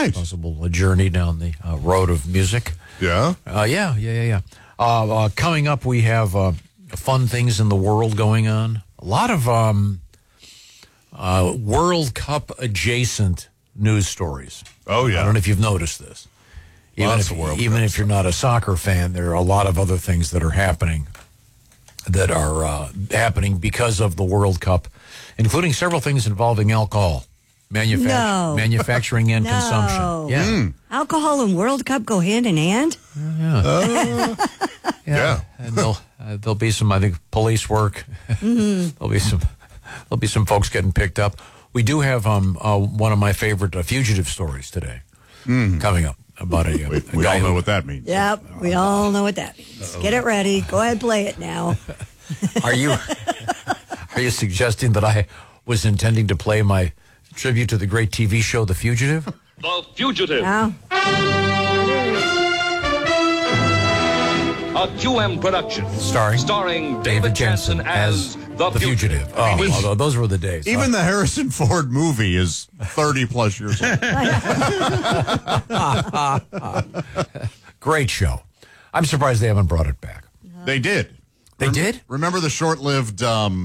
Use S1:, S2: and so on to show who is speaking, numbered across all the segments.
S1: right.
S2: Possible journey down the road of music.
S1: Yeah?
S2: Yeah. Coming up, we have fun things in the world going on. A lot of World Cup adjacent news stories.
S1: Oh, yeah.
S2: I don't know if you've noticed this. Even if you're not a soccer fan, there are a lot of other things that are happening because of the World Cup, including several things involving alcohol. Manufacturing and consumption. Yeah.
S3: Alcohol and World Cup go hand in hand?
S2: Yeah. And there'll be some, I think, police work. There'll be some folks getting picked up. We do have one of my favorite fugitive stories today coming up about a
S1: we
S2: guy
S1: all know what that means.
S3: Yep, we all know what that means. Get it ready. Go ahead, play it now.
S2: Are you suggesting that I was intending to play my tribute to the great TV show The Fugitive?
S4: The Fugitive.
S3: Now,
S4: A QM production.
S2: Starring
S4: David Jensen as The Fugitive.
S2: Oh, those were the days.
S1: Even the Harrison Ford movie is 30-plus years old.
S2: Great show. I'm surprised they haven't brought it back.
S1: They did.
S2: They did?
S1: Remember the short-lived,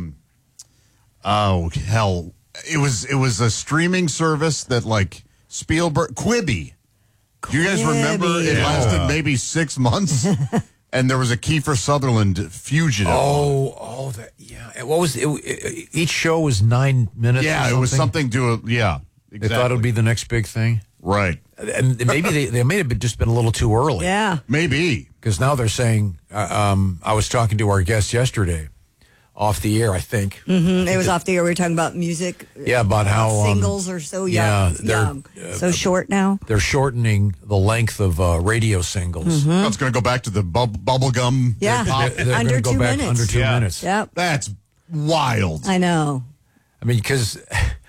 S1: It was a streaming service that, like, Spielberg, Quibi. Do you guys remember it lasted maybe 6 months? And there was a Kiefer Sutherland fugitive.
S2: Yeah. What was each show was 9 minutes?
S1: Yeah, it was something exactly.
S2: They thought it would be the next big thing.
S1: Right.
S2: And maybe they may have just been a little too early.
S3: yeah.
S1: Maybe.
S2: Because now they're saying, I was talking to our guest yesterday, off the air, I think.
S3: It was off the air. We were talking about music.
S2: Yeah, about how
S3: singles are so young. So short now.
S2: They're shortening the length of radio singles.
S1: Oh, it's going to go back to the bubblegum.
S3: Yeah.
S1: pop.
S2: They're
S3: Under
S2: gonna go
S3: 2
S2: back
S3: minutes.
S2: under 2 minutes.
S3: Yep.
S1: That's wild.
S3: I know.
S2: I mean, because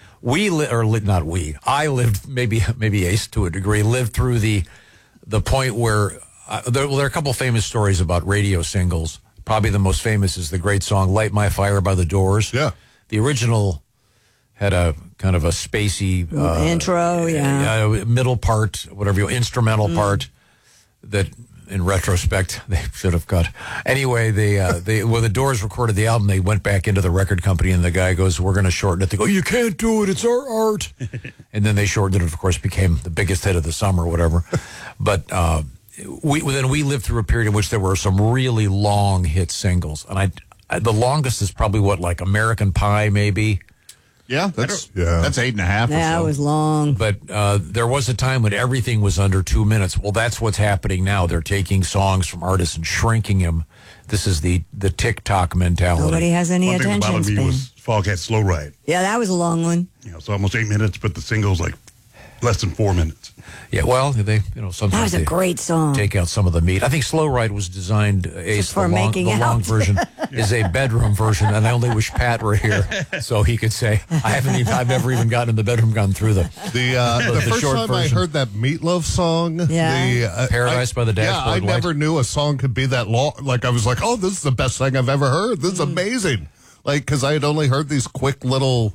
S2: I lived, maybe Ace to a degree, lived through the point where there are a couple famous stories about radio singles. Probably the most famous is the great song "Light My Fire" by the Doors.
S1: Yeah.
S2: The original had a kind of a spacey
S3: intro,
S2: middle part, instrumental part that, in retrospect, they should have cut. Anyway, when the Doors recorded the album, they went back into the record company, and the guy goes, "We're going to shorten it." They go, "You can't do it. It's our art." And then they shortened it. Of course, became the biggest hit of the summer, or whatever. But we lived through a period in which there were some really long hit singles, and the longest is probably like American Pie, maybe.
S1: Yeah, that's 8.5 or so.
S3: Yeah, it was long.
S2: But there was a time when everything was under 2 minutes. Well, that's what's happening now. They're taking songs from artists and shrinking them. This is the TikTok mentality.
S3: Nobody has any
S5: One thing that
S3: attention
S5: bothered me
S3: span.
S5: was Foghat Slow Ride.
S3: Yeah, that was a long one.
S5: So almost 8 minutes, but the single's like less than 4 minutes.
S2: Yeah, well, they sometimes
S3: That was a great song.
S2: take out some of the meat. I think Slow Ride was designed
S3: for making out.
S2: the long version is a bedroom version, and I only wish Pat were here so he could say I've never even gotten in the bedroom, gone through the
S6: first
S2: short
S6: time
S2: version.
S6: I heard that Meatloaf song,
S2: Paradise by the Dashboard
S6: I
S2: Light.
S6: never knew a song could be that long. Like, I was like, oh, this is the best thing I've ever heard. This is amazing. Like, because I had only heard these quick little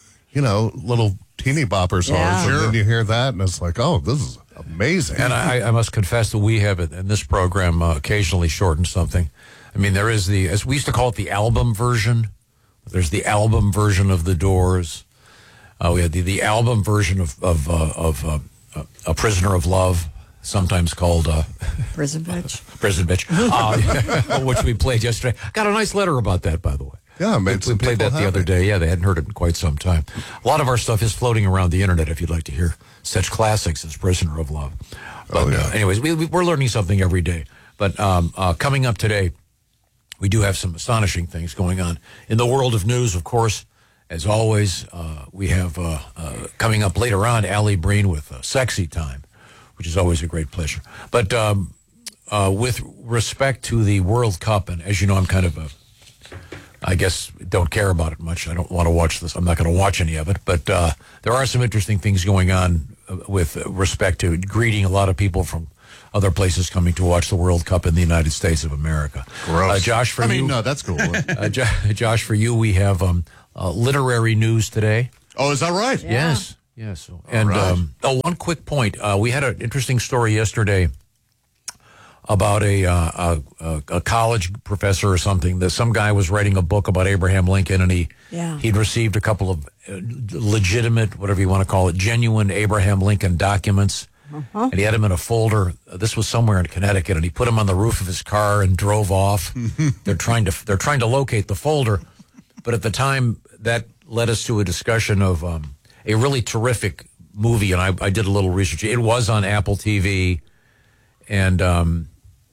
S6: teeny bopper songs,
S3: Yeah.
S6: and then you hear that, and it's like, oh, this is amazing.
S2: And I must confess that we have it in this program occasionally shortened something. I mean, there is as we used to call it, the album version. There's the album version of the Doors. We had the album version of A Prisoner of Love, sometimes called
S3: Prison Bitch.
S2: Prison Bitch, which we played yesterday. Got a nice letter about that, by the way.
S6: Yeah,
S2: we played that the other day. Yeah, they hadn't heard it in quite some time. A lot of our stuff is floating around the internet if you'd like to hear such classics as Prisoner of Love. But anyways, we're learning something every day. But coming up today, we do have some astonishing things going on. In the world of news, of course, as always, we have coming up later on, Allie Breen with Sexy Time, which is always a great pleasure. But with respect to the World Cup, and as you know, I'm kind of I guess don't care about it much. I don't want to watch this. I'm not going to watch any of it. But there are some interesting things going on with respect to greeting a lot of people from other places coming to watch the World Cup in the United States of America.
S1: Gross.
S2: Josh, for you.
S1: No, that's cool.
S2: Josh, for you, we have literary news today.
S1: Oh, is that right?
S2: Yes. And
S1: right.
S2: one quick point. We had an interesting story yesterday about a college professor or something. That some guy was writing a book about Abraham Lincoln, and he'd received a couple of legitimate, whatever you want to call it, genuine Abraham Lincoln documents. And he had them in a folder. This was somewhere in Connecticut, and he put them on the roof of his car and drove off. They're trying to locate the folder, but at the time that led us to a discussion of a really terrific movie, and I did a little research. It was on Apple TV, and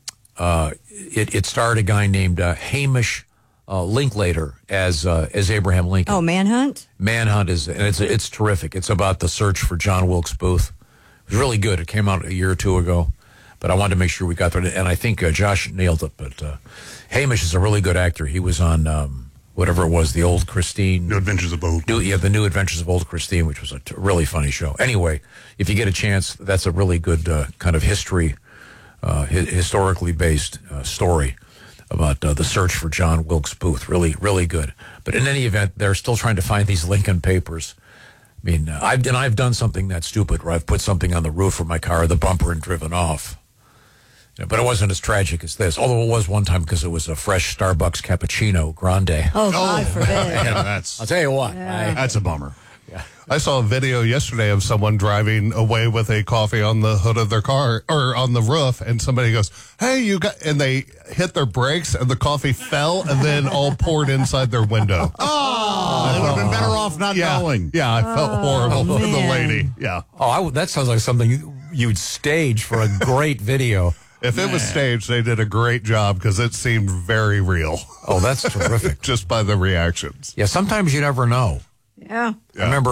S2: it starred a guy named Hamish Linklater as Abraham Lincoln.
S3: Oh, Manhunt?
S2: Manhunt it's terrific. It's about the search for John Wilkes Booth. It was really good. It came out a year or two ago, but I wanted to make sure we got there. And I think Josh nailed it. But Hamish is a really good actor. He was on whatever it was, the Old Christine.
S5: New Adventures of Old.
S2: The New Adventures of Old Christine, which was a really funny show. Anyway, if you get a chance, that's a really good kind of historically based story about the search for John Wilkes Booth. Really, really good. But in any event, they're still trying to find these Lincoln papers. I mean, I've done something that stupid where I've put something on the roof of my car, the bumper, and driven off. But it wasn't as tragic as this. Although it was one time because it was a fresh Starbucks cappuccino grande.
S3: Oh, God forbid.
S2: I'll tell you what.
S3: Yeah.
S1: That's a bummer.
S2: Yeah.
S6: I saw a video yesterday of someone driving away with a coffee on the hood of their car or on the roof, and somebody goes, "Hey, you got," and they hit their brakes, and the coffee fell and then all poured inside their window.
S1: Oh, they would have been better off not knowing.
S6: Yeah, I felt horrible for the
S3: man.
S6: lady. Yeah.
S2: Oh, that sounds like something you'd stage for a great video.
S6: If it was staged, they did a great job because it seemed very real.
S2: Oh, that's terrific.
S6: Just by the reactions.
S2: Yeah, sometimes you never know.
S3: Yeah.
S2: I remember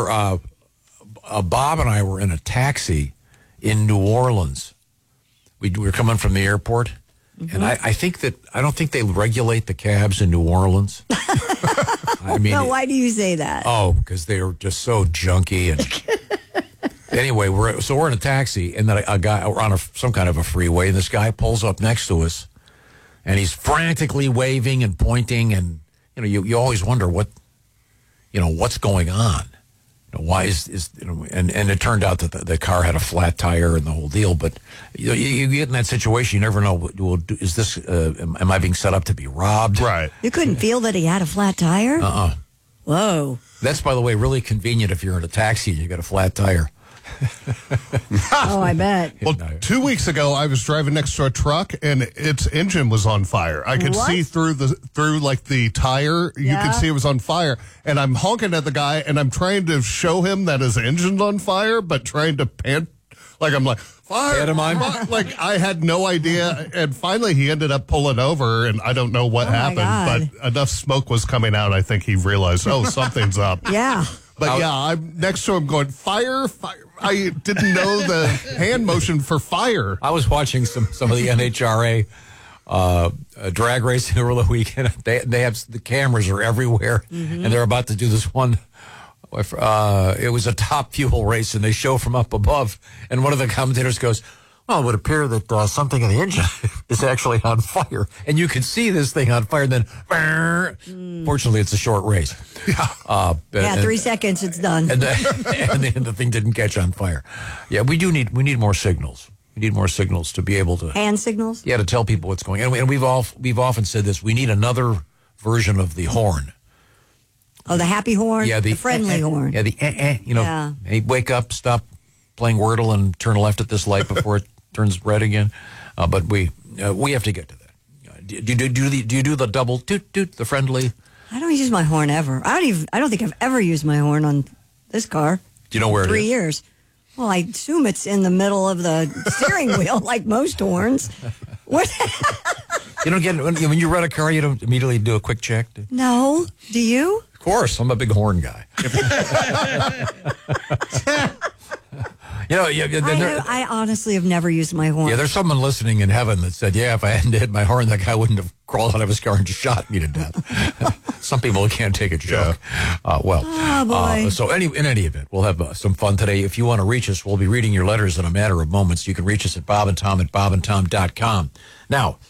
S2: Bob and I were in a taxi in New Orleans. We were coming from the airport, and I don't think they regulate the cabs in New Orleans. I mean,
S3: No, why do you say that?
S2: oh, because they are just so junky. And anyway, we're in a taxi, and then we're on some kind of a freeway, and this guy pulls up next to us, and he's frantically waving and pointing, and you always wonder what's going on. Why is and it turned out that the car had a flat tire and the whole deal. But you get in that situation, you never know. Is this? Am I being set up to be robbed?
S6: Right.
S3: You couldn't feel that he had a flat tire? Whoa.
S2: That's, by the way, really convenient if you're in a taxi and you got a flat tire.
S3: Oh, I bet.
S6: Well, 2 weeks ago, I was driving next to a truck, and its engine was on fire. I could
S3: What?
S6: see through the tire. You
S3: Yeah.
S6: could see it was on fire. And I'm honking at the guy, and I'm trying to show him that his engine's on fire, but trying to pant. Like, I'm like, fire.
S2: Pantomime?
S6: Like, I had no idea. And finally, he ended up pulling over, and I don't know what
S3: Oh, my
S6: happened.
S3: God.
S6: But enough smoke was coming out. I think he realized, oh, something's up.
S3: Yeah.
S6: But yeah, I'm next to him going, fire, fire. I didn't know the hand motion for fire.
S2: I was watching some of the NHRA drag racing over the weekend. They have the cameras are everywhere, and they're about to do this one. It was a top fuel race, and they show from up above, and one of the commentators goes, "Well, it would appear that something in the engine is actually on fire." And you could see this thing on fire, and then, fortunately, it's a short race. Yeah,
S3: 3 seconds, it's done.
S2: and the thing didn't catch on fire. Yeah, we need more signals. We need more signals to be able to
S3: Hand signals?
S2: to tell people what's going on. And we've often said this. We need another version of the horn.
S3: Oh, the happy horn?
S2: Yeah,
S3: the friendly horn.
S2: Yeah, the
S3: Yeah.
S2: Hey, wake up, stop playing Wordle, and turn left at this light before it turns red again. But we have to get to that. Do you do the double toot toot, the friendly?
S3: I don't use my horn ever. I don't think I've ever used my horn on this car.
S2: Do you know where it
S3: 3
S2: is?
S3: years. Well, I assume it's in the middle of the steering wheel, like most horns. What?
S2: You don't get when you rent a car, you don't immediately do a quick check.
S3: No. Do you?
S2: Of course, I'm a big horn guy.
S3: I honestly have never used my horn.
S2: Yeah, there's someone listening in heaven that said, "Yeah, if I hadn't hit my horn, that guy wouldn't have crawled out of his car and just shot me to death." Some people can't take a joke.
S3: Oh, boy.
S2: So in any event, we'll have some fun today. If you want to reach us, we'll be reading your letters in a matter of moments. You can reach us at bobandtom@bobandtom.com. Now,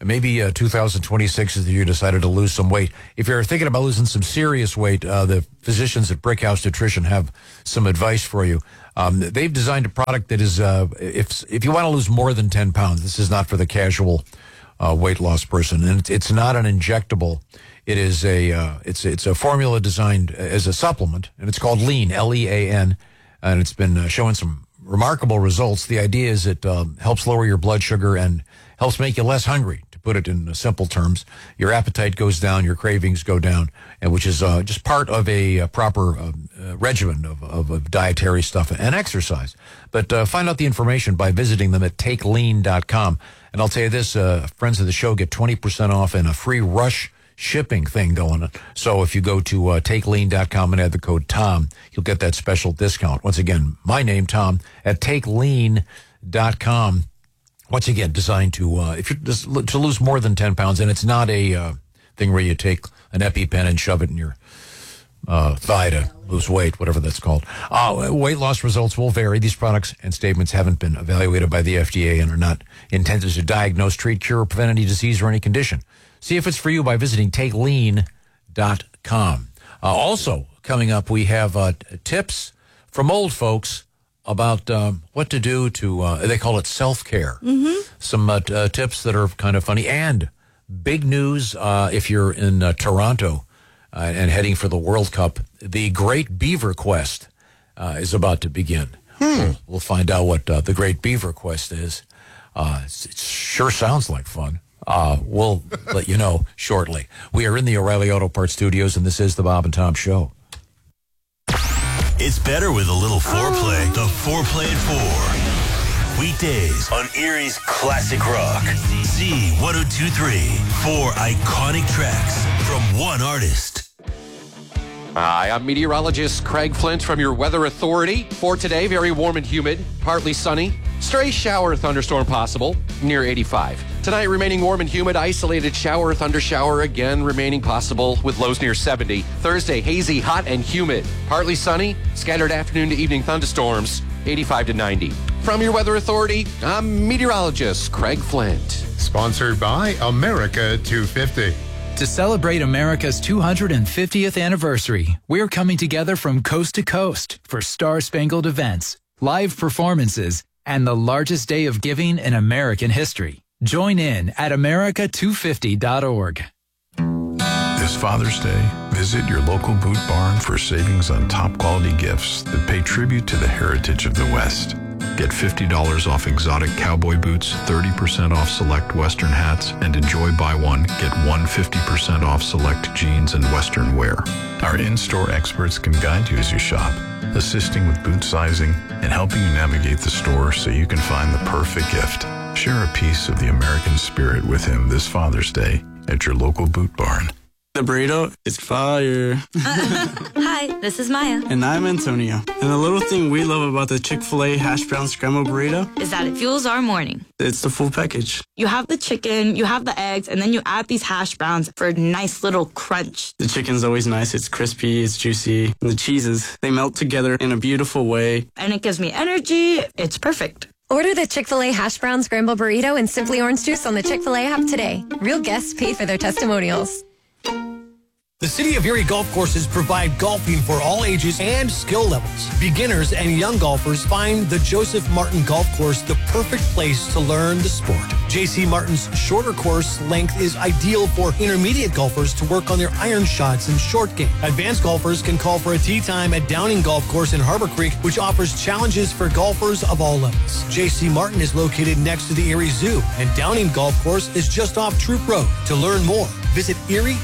S2: maybe 2026 is the year you decided to lose some weight. If you're thinking about losing some serious weight, the physicians at Brickhouse Nutrition have some advice for you. They've designed a product that is, if you want to lose more than 10 pounds, this is not for the casual weight loss person, and it's not an injectable. It is it's a formula designed as a supplement, and it's called Lean, Lean, and it's been showing some remarkable results. The idea is it helps lower your blood sugar and helps make you less hungry. To put it in simple terms, your appetite goes down, your cravings go down, and which is just part of a proper regimen of dietary stuff and exercise. But find out the information by visiting them at takelean.com. And I'll tell you this, friends of the show get 20% off and a free rush shipping thing going on. So if you go to takelean.com and add the code Tom, you'll get that special discount. Once again, my name, Tom, at takelean.com. Once again, designed to to lose more than 10 pounds. And it's not a thing where you take an EpiPen and shove it in your thigh to lose weight, whatever that's called. Weight loss results will vary. These products and statements haven't been evaluated by the FDA and are not intended to diagnose, treat, cure, or prevent any disease or any condition. See if it's for you by visiting takelean.com. Also, coming up, we have tips from old folks about what to do to, they call it self-care. Mm-hmm. Some tips that are kind of funny. And big news if you're in Toronto and heading for the World Cup, the Great Beaver Quest is about to begin. We'll find out what the Great Beaver Quest is. It sure sounds like fun. We'll let you know shortly. We are in the O'Reilly Auto Parts Studios, and this is the Bob and Tom Show.
S7: It's better with a little foreplay. The Foreplay at 4. Weekdays on Erie's Classic Rock. Z1023. 4 iconic tracks from one artist.
S8: Hi, I'm meteorologist Craig Flint from your Weather Authority. For today, very warm and humid, partly sunny. Stray shower thunderstorm possible, near 85. Tonight, remaining warm and humid, isolated shower, thundershower, again remaining possible with lows near 70. Thursday, hazy, hot, and humid. Partly sunny, scattered afternoon to evening thunderstorms, 85 to 90. From your Weather Authority, I'm meteorologist Craig Flint.
S9: Sponsored by America 250.
S10: To celebrate America's 250th anniversary, we're coming together from coast to coast for Star-Spangled events, live performances, and the largest day of giving in American history. Join in at America250.org.
S11: This Father's Day, visit your local Boot Barn for savings on top quality gifts that pay tribute to the heritage of the West. Get $50 off exotic cowboy boots, 30% off select Western hats, and enjoy buy one, get one 50% off select jeans and Western wear. Our in-store experts can guide you as you shop, assisting with boot sizing and helping you navigate the store so you can find the perfect gift. Share a piece of the American spirit with him this Father's Day at your local Boot Barn.
S12: The burrito is fire.
S13: Hi, this is Maya.
S12: And I'm Antonio. And the little thing we love about the Chick-fil-A hash brown scrambled burrito
S13: is that it fuels our morning.
S12: It's the full package.
S13: You have the chicken, you have the eggs, and then you add these hash browns for a nice little crunch.
S12: The chicken's always nice. It's crispy, it's juicy. And the cheeses, they melt together in a beautiful way.
S13: And it gives me energy. It's perfect.
S14: Order the Chick-fil-A hash brown scrambled burrito and Simply Orange Juice on the Chick-fil-A app today. Real guests pay for their testimonials.
S15: The City of Erie golf courses provide golfing for all ages and skill levels. Beginners and young golfers find the Joseph Martin Golf Course the perfect place to learn the sport. J.C. Martin's shorter course length is ideal for intermediate golfers to work on their iron shots and short game. Advanced golfers can call for a tee time at Downing Golf Course in Harbor Creek, which offers challenges for golfers of all levels. J.C. Martin is located next to the Erie Zoo, and Downing Golf Course is just off Troop Road. To learn more, visit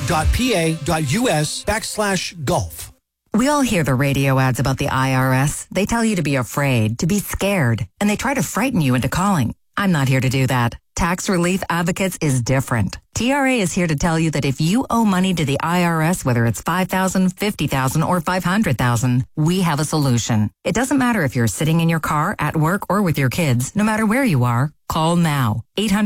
S15: erie.pa.us/golf.
S16: We all hear the radio ads about the IRS. They tell you to be afraid, to be scared, and they try to frighten you into calling. I'm not here to do that. Tax Relief Advocates is different. TRA is here to tell you that if you owe money to the IRS, whether it's $5,000, $50,000, or $500,000, we have a solution. It doesn't matter if you're sitting in your car, at work, or with your kids. No matter where you are, call now.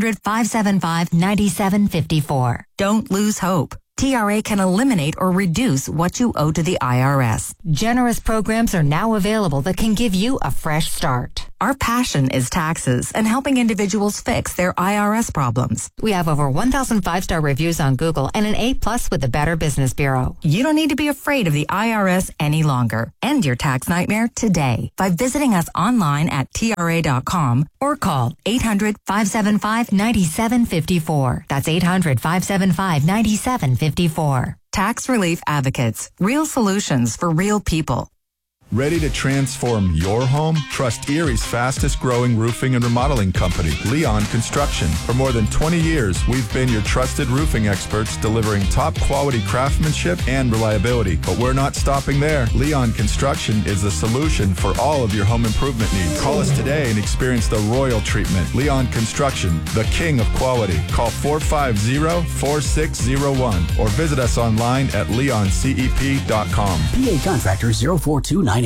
S16: 800-575-9754. Don't lose hope. TRA can eliminate or reduce what you owe to the IRS. Generous programs are now available that can give you a fresh start. Our passion is taxes and helping individuals fix their IRS problems. We have over 1,000 5-star reviews on Google and an A+ with the Better Business Bureau. You don't need to be afraid of the IRS any longer. End your tax nightmare today by visiting us online at TRA.com or call 800-575-9754. That's 800-575-9754. Tax Relief Advocates. Real solutions for real people.
S17: Ready to transform your home? Trust Erie's fastest growing roofing and remodeling company, Leon Construction. For more than 20 years, we've been your trusted roofing experts delivering top quality craftsmanship and reliability. But we're not stopping there. Leon Construction is the solution for all of your home improvement needs. Call us today and experience the royal treatment. Leon Construction, the king of quality. Call 450-4601 or visit us online at leoncep.com.
S18: PA Contractor 042980.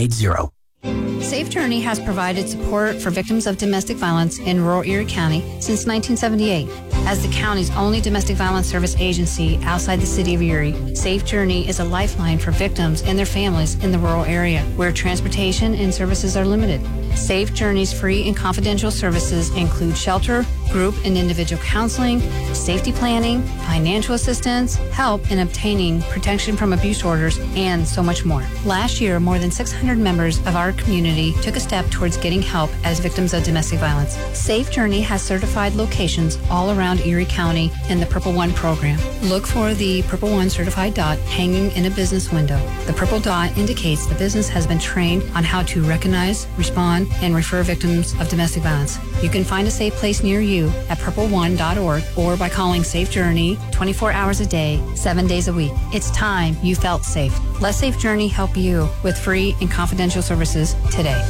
S19: Safe Journey has provided support for victims of domestic violence in rural Erie County since 1978. As the county's only domestic violence service agency outside the city of Erie, Safe Journey is a lifeline for victims and their families in the rural area where transportation and services are limited. Safe Journey's free and confidential services include shelter, group and individual counseling, safety planning, financial assistance, help in obtaining protection from abuse orders, and so much more. Last year, more than 600 members of our community took a step towards getting help as victims of domestic violence. Safe Journey has certified locations all around Erie County in the Purple One program. Look for the Purple One certified dot hanging in a business window. The purple dot indicates the business has been trained on how to recognize, respond, and refer victims of domestic violence. You can find a safe place near you at purpleone.org or by calling Safe Journey 24 hours a day, 7 days a week. It's time you felt safe. Let Safe Journey help you with free and confidential services today.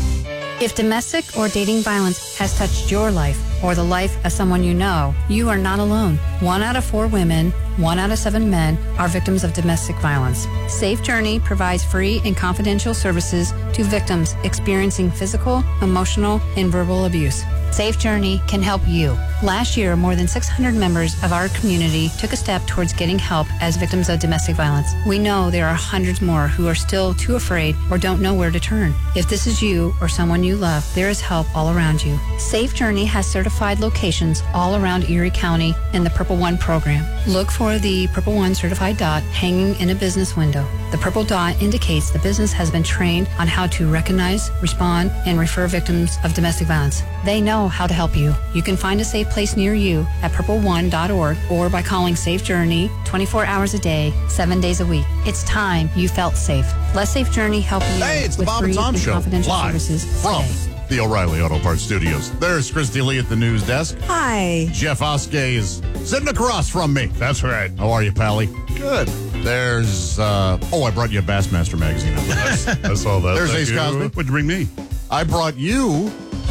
S19: If domestic or dating violence has touched your life or the life of someone you know, you are not alone. 1 out of 4 women, 1 out of 7 men are victims of domestic violence. Safe Journey provides free and confidential services to victims experiencing physical, emotional, and verbal abuse. Safe Journey can help you. Last year, more than 600 members of our community took a step towards getting help as victims of domestic violence. We know there are hundreds more who are still too afraid or don't know where to turn. If this is you or someone you love, there is help all around you. Safe Journey has certified locations all around Erie County in the Purple One program. Look for the Purple One certified dot hanging in a business window. The purple dot indicates the business has been trained on how to recognize, respond, and refer victims of domestic violence. They know how to help you. You can find a safe place near you at purpleone.org or by calling Safe Journey 24 hours a day, 7 days a week. It's time you felt safe. Let Safe Journey help you.
S1: Hey, it's the
S19: with
S1: Bob and
S19: free
S1: Tom Show,
S19: confidential
S1: live
S19: services
S1: from
S19: today.
S1: the O'Reilly Auto Parts Studios. There's Christy Lee at the news desk.
S3: Hi.
S1: Jeff Oskey is sitting across from me.
S5: That's right.
S1: How are you, Pally?
S5: Good.
S1: There's, I brought you a Bassmaster magazine.
S5: I saw that.
S1: There's
S5: Thank
S1: Ace
S5: you.
S1: Cosby.
S5: What'd you bring me?
S1: I brought you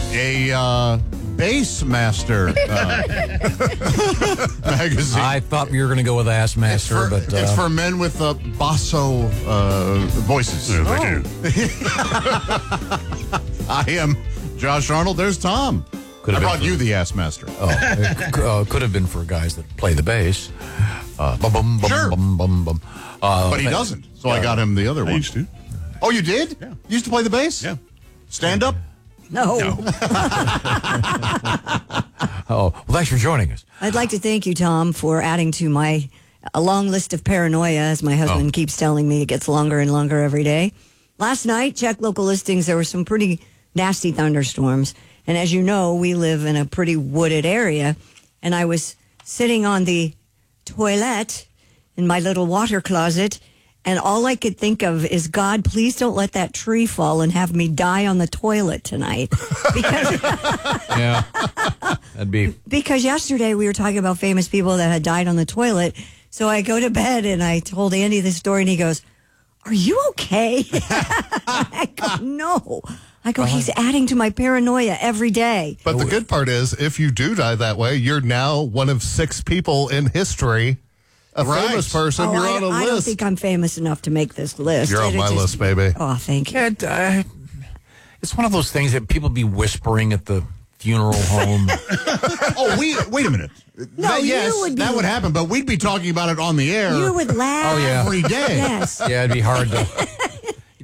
S1: a Bassmaster magazine.
S2: I thought you were going to go with Assmaster, but
S1: it's for men with basso voices.
S5: Yes, I do.
S1: I am Josh Arnold. There's Tom.
S2: Could
S1: I
S2: have been
S1: brought
S2: for-
S1: you the Assmaster.
S2: it could have been for guys that play the bass. Bum, bum, bum,
S1: Sure.
S2: bum, bum, bum.
S1: But he doesn't. So I got him the other one.
S5: I used to.
S1: Oh, you did?
S5: Yeah.
S1: You used to play the bass?
S5: Yeah.
S1: Stand up?
S3: No.
S2: Oh, well, thanks for joining us.
S3: I'd like to thank you, Tom, for adding to my a long list of paranoia, as my husband keeps telling me. It gets longer and longer every day. Last night, check local listings. There were some pretty nasty thunderstorms. And as you know, we live in a pretty wooded area. And I was sitting on the toilet in my little water closet, and all I could think of is, God, please don't let that tree fall and have me die on the toilet tonight. Because
S2: Yeah, that'd be.
S3: because yesterday we were talking about famous people that had died on the toilet. So I go to bed and I told Andy the story, and he goes, "Are you okay?" I go, "No." I go, "He's adding to my paranoia every day."
S6: But the good part is, if you do die that way, you're now one of 6 people in history. A famous person, you're on a
S3: I don't
S6: list.
S3: think I'm famous enough to make this list.
S6: You're on
S3: It
S6: my
S3: just-
S6: list, baby.
S3: Oh, thank you.
S2: It's one of those things that people be whispering at the funeral home.
S1: Oh, wait a minute.
S3: No,
S1: yes,
S3: you would be-
S1: that would happen, but we'd be talking about it on the air.
S3: You would laugh.
S2: Oh, yeah.
S1: Every day.
S3: Yes.
S2: Yeah, it'd be hard to.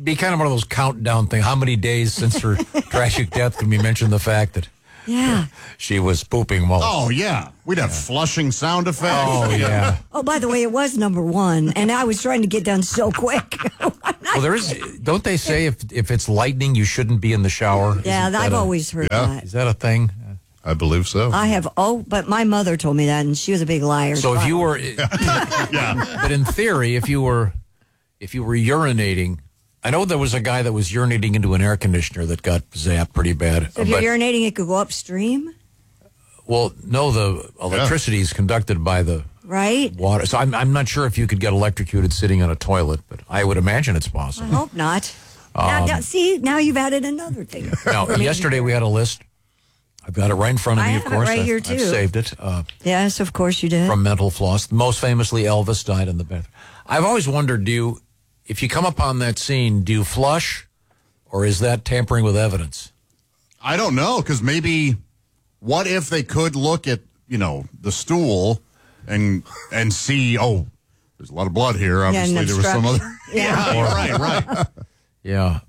S2: be kind of one of those countdown things. How many days since her tragic death can we mention the fact that she was pooping while...
S1: Oh, yeah. We'd have flushing sound effects.
S2: Oh, yeah.
S3: Oh, by the way, it was number one, and I was trying to get done so quick.
S2: Well, there is... Don't they say if it's lightning, you shouldn't be in the shower?
S3: Yeah, I've always heard that.
S2: Is that a thing?
S6: I believe so.
S3: I have, but my mother told me that, and she was a big liar.
S2: So if you were... But in theory, if you were urinating... I know there was a guy that was urinating into an air conditioner that got zapped pretty bad.
S3: So if you're urinating, it could go upstream?
S2: Well, no, the electricity is conducted by the water. So I'm not sure if you could get electrocuted sitting on a toilet, but I would imagine it's possible.
S3: I hope not. Now you've added another thing.
S2: Now, yesterday we had a list. I've got it right in front of me, of course.
S3: Right here, too.
S2: I've saved it.
S3: Yes, of course you did.
S2: From Mental Floss. Most famously, Elvis died in the bathroom. I've always wondered, if you come upon that scene, do you flush, or is that tampering with evidence?
S1: I don't know, because maybe, what if they could look at, the stool and see, there's a lot of blood here. Obviously, there was some other... Right.
S2: Yeah,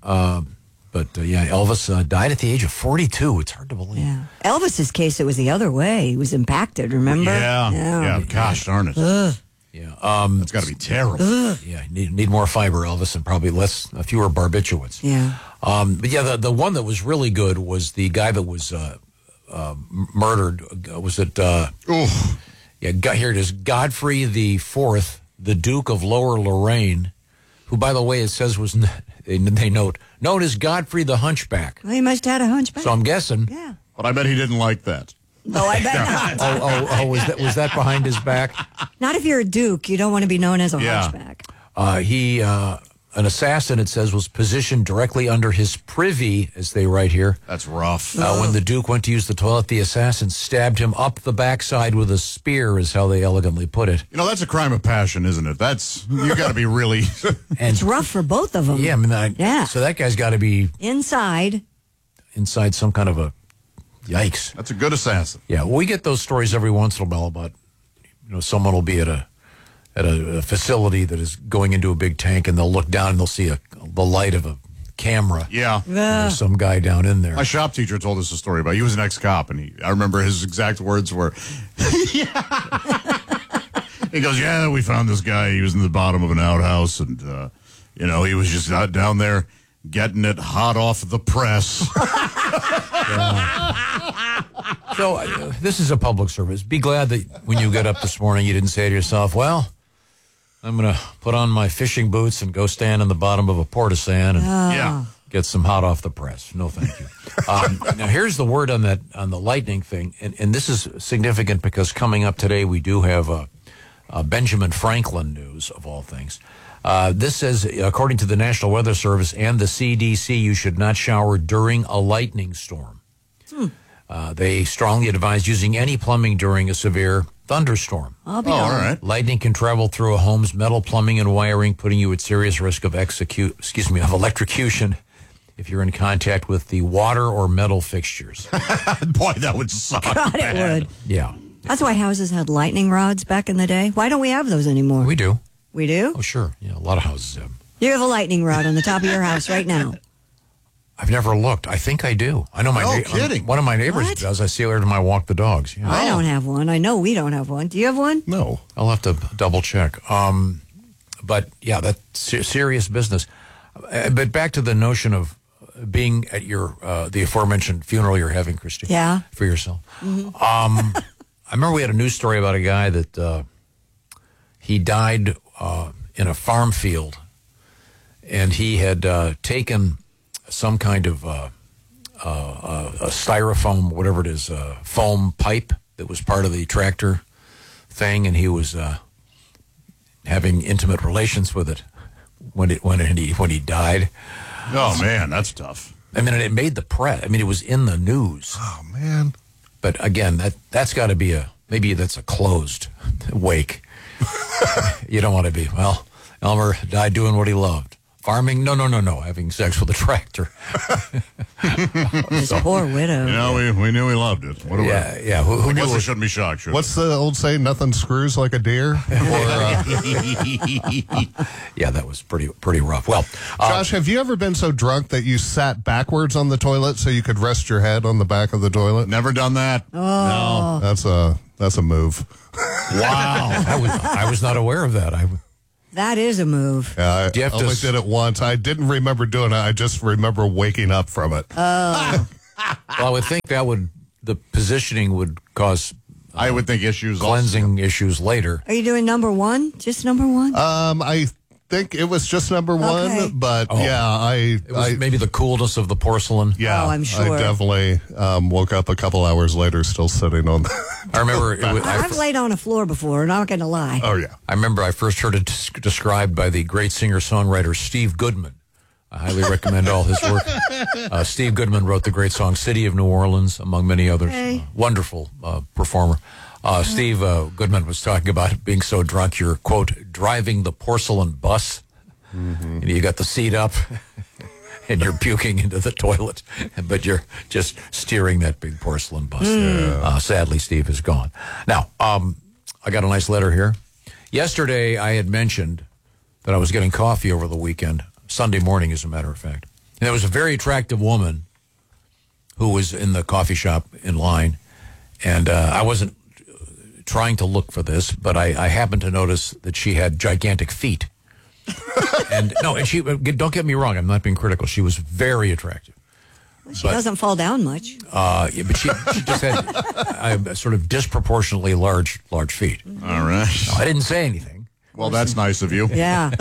S2: Elvis died at the age of 42. It's hard to believe.
S3: Yeah. Elvis's case, it was the other way. He was impacted, remember?
S1: Yeah. Gosh darn it.
S3: Ugh.
S2: Yeah,
S1: that's got to be terrible.
S2: Yeah, need more fiber, Elvis, and probably fewer barbiturates.
S3: Yeah.
S2: But the one that was really good was the guy that was murdered. Was it? Here it is. Godfrey IV, the Duke of Lower Lorraine, who, by the way, it says was they note known as Godfrey the Hunchback.
S3: Well, he must have had a hunchback.
S2: So I'm guessing.
S3: Yeah.
S1: But I bet he didn't like that.
S3: No, I bet not.
S2: Was that behind his back?
S3: Not if you're a duke. You don't want to be known as a hunchback.
S2: An assassin, it says, was positioned directly under his privy, as they write here.
S1: That's rough.
S2: When the Duke went to use the toilet, the assassin stabbed him up the backside with a spear, is how they elegantly put it.
S1: That's a crime of passion, isn't it? You got to be really...
S3: And it's rough for both of them.
S2: Yeah, So that guy's got to be...
S3: Inside
S2: some kind of a... Yikes.
S1: That's a good assassin.
S2: Yeah, we get those stories every once in a while about, someone will be at a facility that is going into a big tank, and they'll look down and they'll see the light of a camera.
S1: Yeah.
S2: There's some guy down in there.
S1: My shop teacher told us a story about, he was an ex-cop, and I remember his exact words were, he goes, we found this guy. He was in the bottom of an outhouse, and, he was just out down there getting it hot off the press.
S2: So this is a public service. Be glad that when you get up this morning, you didn't say to yourself, well, I'm going to put on my fishing boots and go stand in the bottom of a portisane and get some hot off the press. No, thank you. Now, here's the word on the lightning thing. And this is significant because coming up today, we do have Benjamin Franklin news, of all things. This says, according to the National Weather Service and the CDC, you should not shower during a lightning storm. They strongly advise using any plumbing during a severe thunderstorm.
S3: I'll be all
S1: right.
S2: Lightning can travel through a home's metal plumbing and wiring, putting you at serious risk of electrocution if you're in contact with the water or metal fixtures.
S1: Boy, that would suck.
S3: God, it would.
S2: Yeah.
S3: That's why houses had lightning rods back in the day. Why don't we have those anymore?
S2: We do.
S3: We do?
S2: Oh, sure. Yeah, a lot of houses have.
S3: You have a lightning rod on the top of your house right now.
S2: I've never looked. I think I do. I know
S1: kidding.
S2: One of my neighbors
S3: What?
S2: does. I see it every time I walk the dogs. Yeah.
S3: I don't have one. I know we don't have one. Do you have one?
S6: No.
S2: I'll have to double check. But yeah, that's serious business. But back to the notion of being at your the aforementioned funeral you're having, Christy.
S3: Yeah.
S2: For yourself.
S3: Mm-hmm.
S2: I remember we had a news story about a guy that he died in a farm field, and he had taken some kind of a styrofoam, whatever it is, foam pipe that was part of the tractor thing, and he was having intimate relations with it when he died.
S1: Oh man, that's tough.
S2: I mean, it made the press. I mean, it was in the news.
S6: Oh man!
S2: But again, that's got to be maybe that's a closed wake. You don't want to be. Well, Elmer died doing what he loved. Farming? No. Having sex with a tractor.
S3: This poor widow.
S1: You know, we knew he loved it. What
S2: yeah. Who knew?
S1: We shouldn't be shocked. Should
S6: What's the old saying? Nothing screws like a deer.
S2: Yeah, that was pretty rough. Well,
S6: Josh, have you ever been so drunk that you sat backwards on the toilet so you could rest your head on the back of the toilet?
S1: Never done that.
S3: Oh.
S1: No.
S6: That's a move.
S2: Wow. I was not aware of that.
S3: That is a move.
S6: Yeah, I only did it once. I didn't remember doing it. I just remember waking up from it.
S3: Oh.
S2: Well, I would think the positioning would cause
S1: I would think issues
S2: cleansing issues later.
S3: Are you doing number one? Just number one?
S6: I think it was just number one, but it
S2: was maybe the coolness of the porcelain.
S6: Yeah,
S3: I'm sure.
S6: I definitely woke up a couple hours later still sitting on
S2: I remember
S3: I've laid on a floor before, not going to lie.
S6: Oh, yeah.
S2: I remember I first heard it described by the great singer-songwriter Steve Goodman. I highly recommend all his work. Steve Goodman wrote the great song City of New Orleans, among many others.
S3: Hey.
S2: Wonderful performer. Steve Goodman was talking about being so drunk you're, quote, driving the porcelain bus. Mm-hmm. And you got the seat up and you're puking into the toilet, but you're just steering that big porcelain bus. Sadly, Steve is gone. Now, I got a nice letter here. Yesterday, I had mentioned that I was getting coffee over the weekend, Sunday morning, as a matter of fact. And there was a very attractive woman who was in the coffee shop in line, and I wasn't trying to look for this, but I happened to notice that she had gigantic feet. And she, don't get me wrong, I'm not being critical. She was very attractive.
S3: She doesn't fall down much.
S2: But she just had sort of disproportionately large feet.
S1: All right.
S2: No, I didn't say anything.
S1: Well, that's nice of you.
S3: Yeah.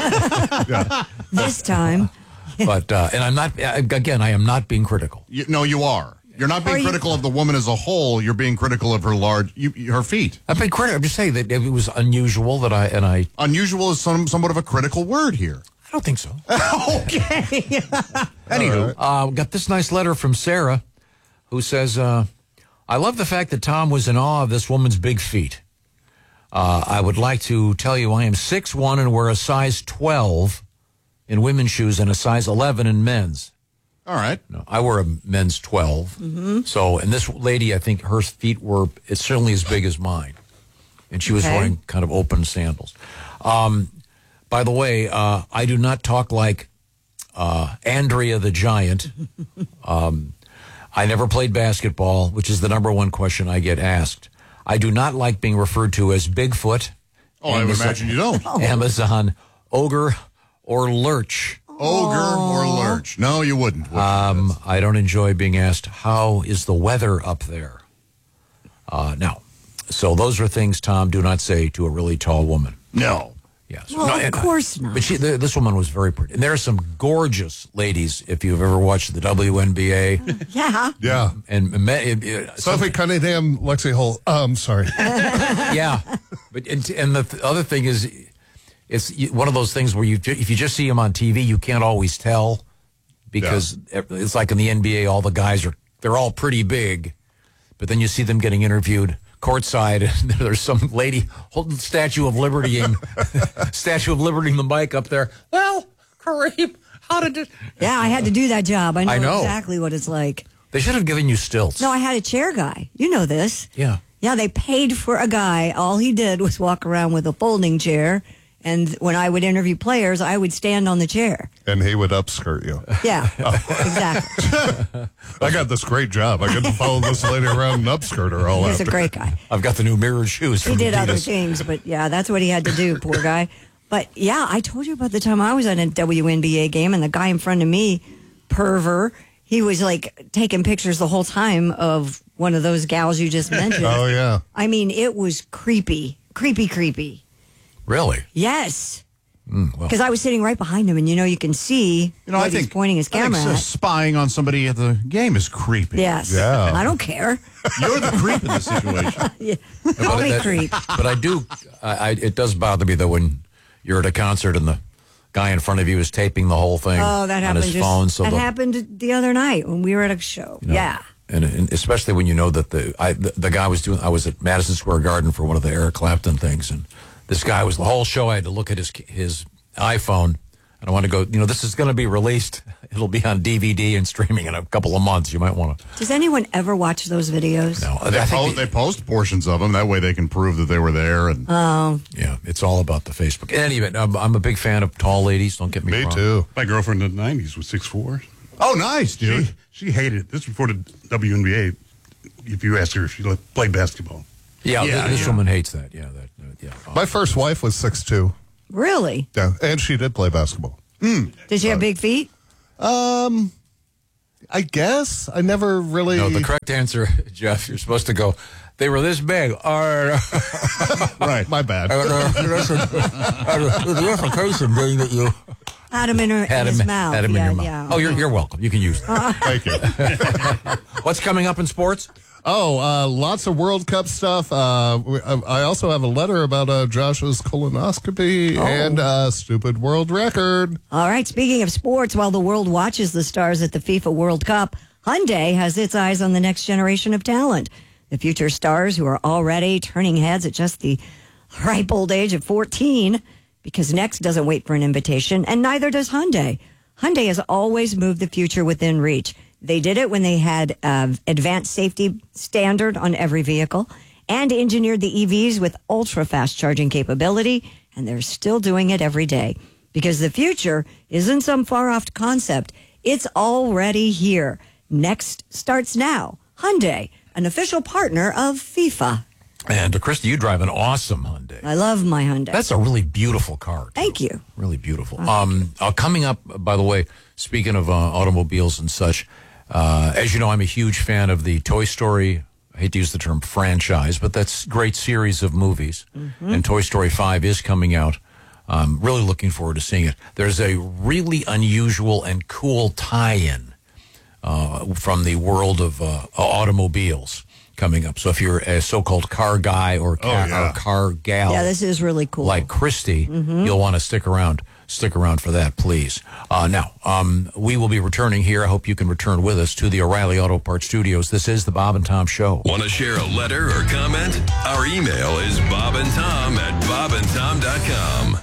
S3: This time.
S2: But, and I'm not, again, I am not being critical.
S1: No, you are. You're not being critical of the woman as a whole. You're being critical of her her feet.
S2: I've been critical. I'm just saying that it was unusual that I.
S1: Unusual is somewhat of a critical word here.
S2: I don't think so.
S1: Okay.
S2: Anywho, got this nice letter from Sarah, who says, I love the fact that Tom was in awe of this woman's big feet. I would like to tell you I am 6'1" and wear a size 12 in women's shoes and a size 11 in men's.
S1: All right.
S2: No, I wear a men's 12.
S3: Mm-hmm.
S2: So, and this lady, I think her feet were, it's certainly as big as mine. And she was wearing kind of open sandals. By the way, I do not talk like Andrea the Giant. I never played basketball, which is the number one question I get asked. I do not like being referred to as Bigfoot.
S1: Oh, I would imagine you don't.
S2: Amazon, ogre, or lurch.
S1: Ogre or lurch. No, you wouldn't.
S2: I don't enjoy being asked, how is the weather up there? No. So those are things, Tom, do not say to a really tall woman.
S1: No.
S2: Yes.
S3: Well,
S2: no,
S3: of course not.
S2: But this woman was very pretty. And there are some gorgeous ladies, if you've ever watched the WNBA.
S3: Yeah.
S6: Yeah.
S2: And
S6: Sophie Cunningham, Lexi Hull. Sorry.
S2: Yeah. But and the other thing is, it's one of those things where if you just see them on TV, you can't always tell because it's like in the NBA, all the guys they're all pretty big, but then you see them getting interviewed courtside, and there's some lady holding the Statue of Liberty and the mic up there. Well, Kareem, how did it?
S3: Yeah, I had to do that job. I know
S2: exactly
S3: what it's like.
S2: They should have given you stilts.
S3: No, I had a chair guy. You know this.
S2: Yeah.
S3: Yeah, they paid for a guy. All he did was walk around with a folding chair. And when I would interview players, I would stand on the chair.
S6: And he would upskirt you.
S3: Yeah, exactly.
S6: I got this great job. I get to follow this lady around and upskirt her all
S3: He's
S6: after.
S3: a great guy.
S2: I've got the new mirrored shoes from
S3: He did
S2: Adidas.
S3: other things, but yeah, that's what he had to do, poor guy. But yeah, I told you about the time I was at a WNBA game and the guy in front of me, pervert, he was like taking pictures the whole time of one of those gals you just mentioned.
S6: Oh, yeah.
S3: I mean, it was creepy. Creepy.
S2: Really?
S3: Yes.
S2: Well.
S3: Because I was sitting right behind him, and you can see what he's pointing his camera at.
S1: Spying on somebody at the game is creepy.
S3: Yes.
S6: Yeah.
S3: I don't care.
S1: You're the creep in this situation.
S3: Yeah. Call me creep.
S2: But I do, it does bother me, though, when you're at a concert and the guy in front of you is taping the whole thing
S3: that
S2: on
S3: happened
S2: his phone. So
S3: that happened the other night when we were at a show. Yeah.
S2: And especially when you know that the guy was I was at Madison Square Garden for one of the Eric Clapton things, and this guy was the whole show. I had to look at his iPhone, and I want to go, this is going to be released. It'll be on DVD and streaming in a couple of months. You might want to.
S3: Does anyone ever watch those videos?
S2: No.
S1: They post portions of them. That way they can prove that they were there. And
S2: yeah, it's all about the Facebook. In any event, I'm a big fan of tall ladies. Don't get me wrong.
S6: Me too.
S5: My girlfriend in the 90s was 6'4".
S1: Oh, nice, dude.
S5: She hated it. This was before the WNBA. If you asked her if she played basketball.
S2: Yeah, this woman hates that. Yeah,
S6: My first wife was 6'2".
S3: Really?
S6: Yeah, and she did play basketball.
S3: Did she have big feet?
S6: I guess. I never really...
S2: No, the correct answer, Jeff, you're supposed to go, they were this big.
S6: Right, my bad.
S2: The implication being that you...
S3: Had him in his mouth.
S2: Had him in your mouth.
S3: Yeah.
S2: Oh, you're welcome. You can use that.
S6: Thank you.
S2: What's coming up in sports?
S6: Lots of World Cup stuff. I also have a letter about Josh's colonoscopy and stupid world record.
S3: All right, speaking of sports, while the world watches the stars at the FIFA World Cup, Hyundai has its eyes on the next generation of talent. The future stars who are already turning heads at just the ripe old age of 14, because Next doesn't wait for an invitation, and neither does Hyundai. Hyundai has always moved the future within reach. They did it when they had advanced safety standard on every vehicle and engineered the EVs with ultra-fast charging capability, and they're still doing it every day. Because the future isn't some far-off concept. It's already here. Next starts now. Hyundai, an official partner of FIFA.
S2: And, Krista, you drive an awesome Hyundai.
S3: I love my Hyundai.
S2: That's a really beautiful car, too.
S3: Thank you.
S2: Really beautiful. Coming up, by the way, speaking of automobiles and such, as you know, I'm a huge fan of the Toy Story, I hate to use the term franchise, but that's a great series of movies. Mm-hmm. And Toy Story 5 is coming out. I'm really looking forward to seeing it. There's a really unusual and cool tie-in from the world of automobiles coming up. So if you're a so-called car guy or car gal,
S3: this is really cool.
S2: Like Christy, you'll want to stick around. Stick around for that, please. Now, we will be returning here. I hope you can return with us to the O'Reilly Auto Parts Studios. This is the Bob and Tom Show.
S7: Want to share a letter or comment? Our email is bobandtom@bobandtom.com.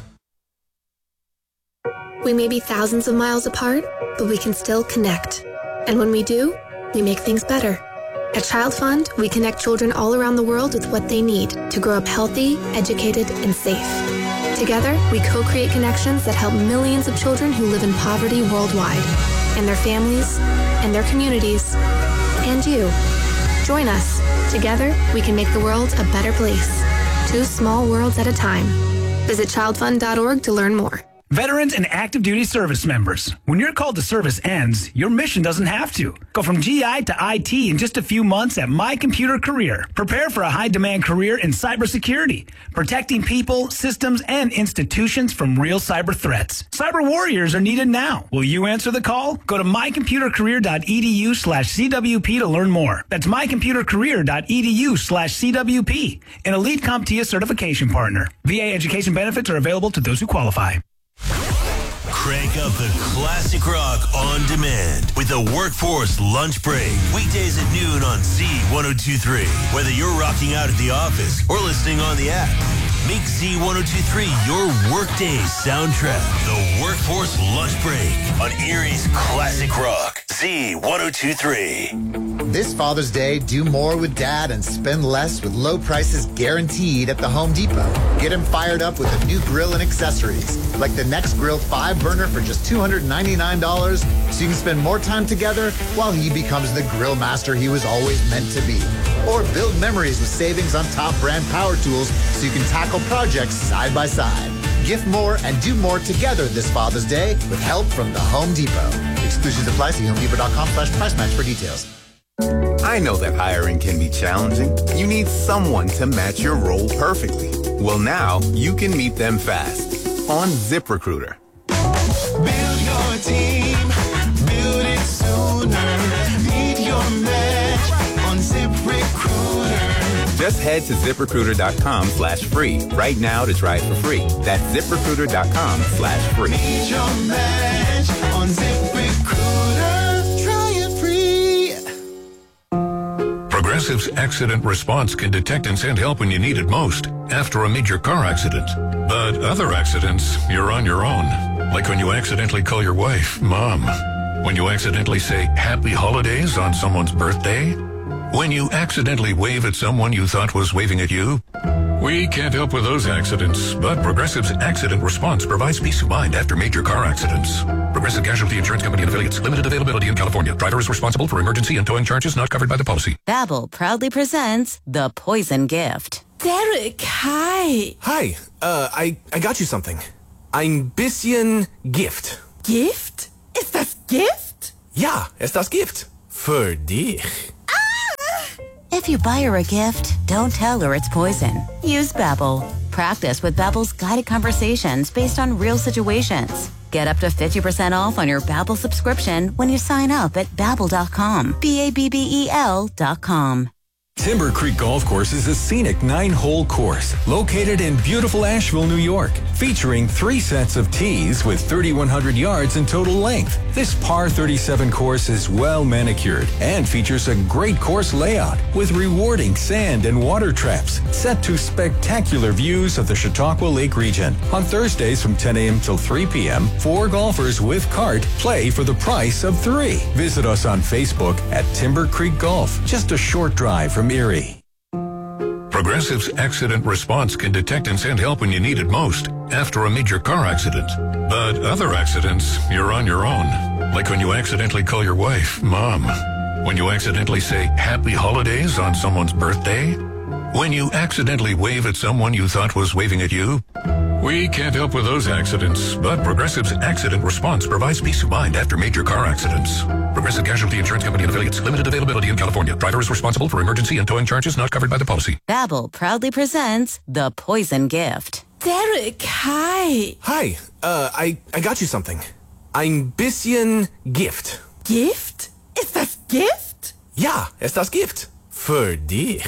S20: We may be thousands of miles apart, but we can still connect. And when we do, we make things better. At Child Fund, we connect children all around the world with what they need to grow up healthy, educated, and safe. Together, we co-create connections that help millions of children who live in poverty worldwide, and their families, and their communities, and you. Join us. Together, we can make the world a better place. 2 small worlds at a time. Visit childfund.org to learn more.
S21: Veterans and active duty service members, when your call to service ends, your mission doesn't have to. Go from GI to IT in just a few months at My Computer Career. Prepare for a high-demand career in cybersecurity, protecting people, systems, and institutions from real cyber threats. Cyber warriors are needed now. Will you answer the call? Go to mycomputercareer.edu/CWP to learn more. That's mycomputercareer.edu/CWP, an elite CompTIA certification partner. VA education benefits are available to those who qualify.
S7: Crank up the classic rock on demand with the Workforce Lunch Break. Weekdays at noon on Z1023. Whether you're rocking out at the office or listening on the app, make Z1023 your workday soundtrack. The Workforce Lunch Break on Erie's Classic Rock. Z1023.
S22: This Father's Day, do more with Dad and spend less with low prices guaranteed at the Home Depot. Get him fired up with a new grill and accessories, like the Next Grill 5-burner for just $299, so you can spend more time together while he becomes the grill master he was always meant to be. Or build memories with savings on top brand power tools so you can tackle projects side by side. Gift more and do more together this Father's Day with help from the Home Depot. Exclusions apply. See HomeDepot.com/price match for details.
S23: I know that hiring can be challenging. You need someone to match your role perfectly. Well, now you can meet them fast on ZipRecruiter.
S24: Build your team, build it sooner. Meet your match on ZipRecruiter.
S23: Just head to ZipRecruiter.com/free right now to try it for free. That's ZipRecruiter.com/free.
S24: Meet your match on ZipRecruiter. Try it free.
S11: Progressive's accident response can detect and send help when you need it most after a major car accident. But other accidents, you're on your own. Like when you accidentally call your wife Mom. When you accidentally say Happy Holidays on someone's birthday. When you accidentally wave at someone you thought was waving at you. We can't help with those accidents, but Progressive's Accident Response provides peace of mind after major car accidents. Progressive Casualty Insurance Company and Affiliates. Limited availability in California. Driver is responsible for emergency and towing charges not covered by the policy.
S4: Babbel proudly presents The Poison Gift.
S8: Derek, hi.
S9: Hi, I got you something. Ein bisschen Gift.
S8: Gift? Ist das Gift?
S9: Ja, ist das Gift. Für dich.
S4: If you buy her a gift, don't tell her it's poison. Use Babbel. Practice with Babbel's guided conversations based on real situations. Get up to 50% off on your Babbel subscription when you sign up at Babbel.com. Babbel.com.
S10: Timber Creek Golf Course is a scenic 9-hole course located in beautiful Asheville, New York, featuring 3 sets of tees with 3,100 yards in total length. This par 37 course is well manicured and features a great course layout with rewarding sand and water traps set to spectacular views of the Chautauqua Lake region. On Thursdays from 10 a.m. till 3 p.m., 4 golfers with cart play for the price of 3. Visit us on Facebook at Timber Creek Golf, just a short drive from Erie.
S11: Progressive's Accident Response can detect and send help when you need it most after a major car accident. But other accidents, you're on your own. Like when you accidentally call your wife Mom. When you accidentally say Happy Holidays on someone's birthday. When you accidentally wave at someone you thought was waving at you. We can't help with those accidents, but Progressive's Accident Response provides peace of mind after major car accidents. Progressive Casualty Insurance Company and Affiliates. Limited availability in California. Driver is responsible for emergency and towing charges not covered by the policy.
S4: Babbel proudly presents The Poison Gift.
S8: Derek, hi.
S9: Hi, I got you something. Ein bisschen Gift.
S8: Gift? Ist das Gift?
S9: Ja, ist das Gift. Für dich.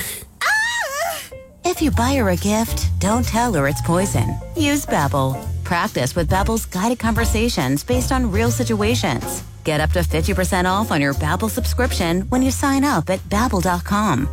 S4: If you buy her a gift, don't tell her it's poison. Use Babbel. Practice with Babbel's guided conversations based on real situations. Get up to 50% off on your Babbel subscription when you sign up at Babbel.com.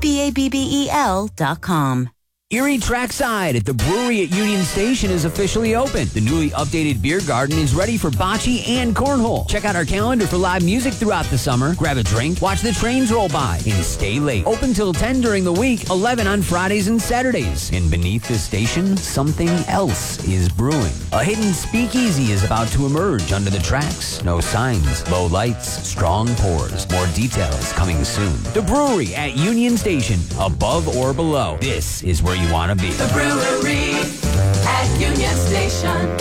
S4: Babbel.com.
S25: Erie Trackside at the brewery at Union Station is officially open. The newly updated beer garden is ready for bocce and cornhole. Check out our calendar for live music throughout the summer. Grab a drink, watch the trains roll by, and stay late. Open till 10 during the week, 11 on Fridays and Saturdays. And beneath the station, something else is brewing. A hidden speakeasy is about to emerge under the tracks. No signs, low lights, strong pours. More details coming soon. The brewery at Union Station, above or below. This is where you want to be.
S26: The brewery at Union Station.